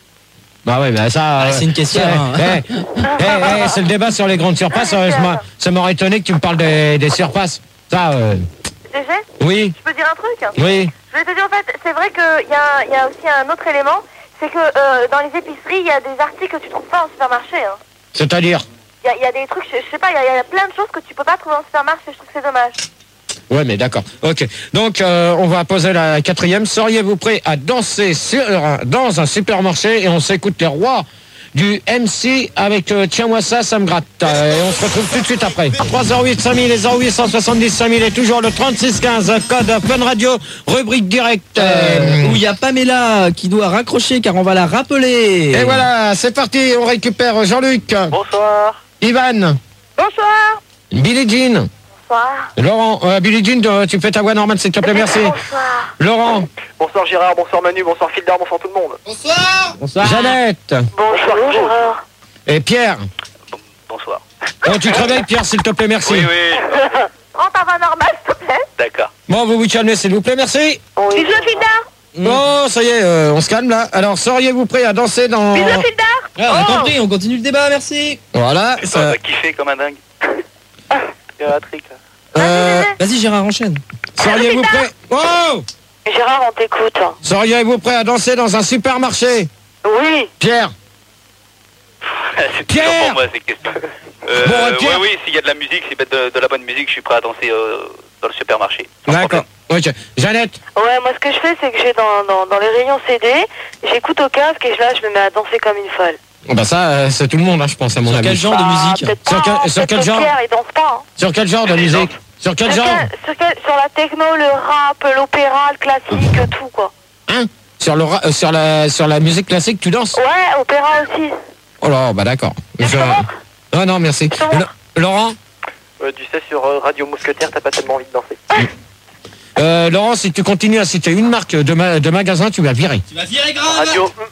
Speaker 2: Bah ouais, bah ça...
Speaker 6: Ah,
Speaker 2: euh,
Speaker 6: c'est une question,
Speaker 2: eh,
Speaker 6: hein.
Speaker 2: eh, eh, eh, c'est le débat sur les grandes surfaces. euh, je m'a- ça m'aurait étonné que tu me parles des, des surfaces. Ça, euh,
Speaker 7: G G.
Speaker 2: oui,
Speaker 7: Je peux dire un truc?
Speaker 2: oui.
Speaker 7: Je vais te dire, en fait, c'est vrai qu'il y, a- il y a aussi un autre élément, c'est que euh, dans les épiceries, il y a des articles que tu trouves pas en supermarché. Hein.
Speaker 2: C'est-à-dire?
Speaker 7: Il y, a- il y a des trucs, je, je sais pas, il y, a- il y a plein de choses que tu peux pas trouver en supermarché, je trouve que c'est dommage.
Speaker 2: Ouais, mais d'accord. Ok. Donc, euh, on va poser la quatrième. Seriez-vous prêt à danser sur, dans un supermarché et on s'écoute les rois du M C avec euh, Tiens-moi ça, ça me gratte. Euh, et on se retrouve tout de suite après. trois zéro huit cinq mille et zéro huit cent soixante-dix cinq mille et toujours le trente-six quinze, code Fun Radio, rubrique directe.
Speaker 6: Euh, où il y a Pamela qui doit raccrocher car on va la rappeler.
Speaker 2: Et voilà, c'est parti. On récupère Jean-Luc,
Speaker 11: Bonsoir.
Speaker 2: Ivan,
Speaker 7: Bonsoir.
Speaker 2: Billie Jean,
Speaker 7: Bonsoir.
Speaker 2: Laurent. Euh, Billie Jean, euh, tu fais ta voix normale, s'il te plaît, merci.
Speaker 7: Bonsoir.
Speaker 2: Laurent,
Speaker 11: Bonsoir Gérard, bonsoir Manu, bonsoir Fildar, bonsoir tout le monde.
Speaker 6: Bonsoir.
Speaker 2: Jeannette
Speaker 7: Bonjour, Gérard.
Speaker 2: et Pierre.
Speaker 11: Bonsoir.
Speaker 2: Oh, tu te réveilles, Pierre, s'il te plaît, merci.
Speaker 11: oui,
Speaker 7: Rentre à voix normale, s'il te plaît.
Speaker 11: d'accord.
Speaker 2: Bon, vous vous calmez, s'il vous plaît, merci.
Speaker 7: Bisous, Fildar.
Speaker 2: Bon, ça y est, euh, on se calme là. Alors, seriez-vous prêt à danser dans...
Speaker 7: Bisous, Fildar.
Speaker 6: Ah, on a compris, on continue le débat, merci.
Speaker 2: Voilà, ça...
Speaker 11: kiffé comme un dingue. Il y a un trick là.
Speaker 2: Euh,
Speaker 6: Vas-y, Gérard, enchaîne.
Speaker 2: seriez-vous prêt... Oh
Speaker 7: Gérard, on t'écoute.
Speaker 2: Seriez-vous prêt à danser dans un supermarché?
Speaker 7: Oui.
Speaker 2: Pierre.
Speaker 12: C'est
Speaker 2: Pierre
Speaker 12: toujours pour moi ces questions. Euh,
Speaker 2: Bon, euh, Pierre.
Speaker 12: Oui, oui, s'il y a de la musique, s'il y a de, de la bonne musique, je suis prêt à danser euh, dans le supermarché. Sans
Speaker 2: D'accord.
Speaker 12: problème.
Speaker 2: Ok. Jeannette.
Speaker 7: Ouais, moi, ce que je fais, c'est que j'ai dans, dans, dans les rayons C D, j'écoute au casque et là, je me mets à danser comme une folle.
Speaker 2: Oh, bah ça, euh, c'est tout le monde, hein, je pense, à mon
Speaker 6: Sur
Speaker 2: avis.
Speaker 6: quel genre de
Speaker 7: Ah,
Speaker 6: musique?
Speaker 7: peut-être
Speaker 2: Sur
Speaker 7: pas,
Speaker 2: quel-
Speaker 7: hein,
Speaker 2: sur
Speaker 7: peut-être
Speaker 2: quel
Speaker 7: que
Speaker 2: genre
Speaker 7: Pierre, il danse pas. Hein.
Speaker 2: Sur quel genre de musique? Sur quel
Speaker 7: Sur,
Speaker 2: genre
Speaker 7: quel- sur, quel- sur la techno, le rap, l'opéra, le classique, tout, quoi.
Speaker 2: Hein sur, le, ra- euh, sur, la, sur la musique classique, tu danses?
Speaker 7: Ouais, opéra aussi.
Speaker 2: Oh là, bah d'accord.
Speaker 7: Je te montre.
Speaker 2: Ah non, merci.
Speaker 7: te montre.
Speaker 2: Le- Laurent
Speaker 11: Euh, tu sais, sur euh, Radio Mousquetaire, t'as pas tellement envie de danser.
Speaker 2: euh, Laurent, si tu continues à citer une marque de, ma- de magasin, tu vas virer.
Speaker 6: Tu vas virer grave.
Speaker 11: Radio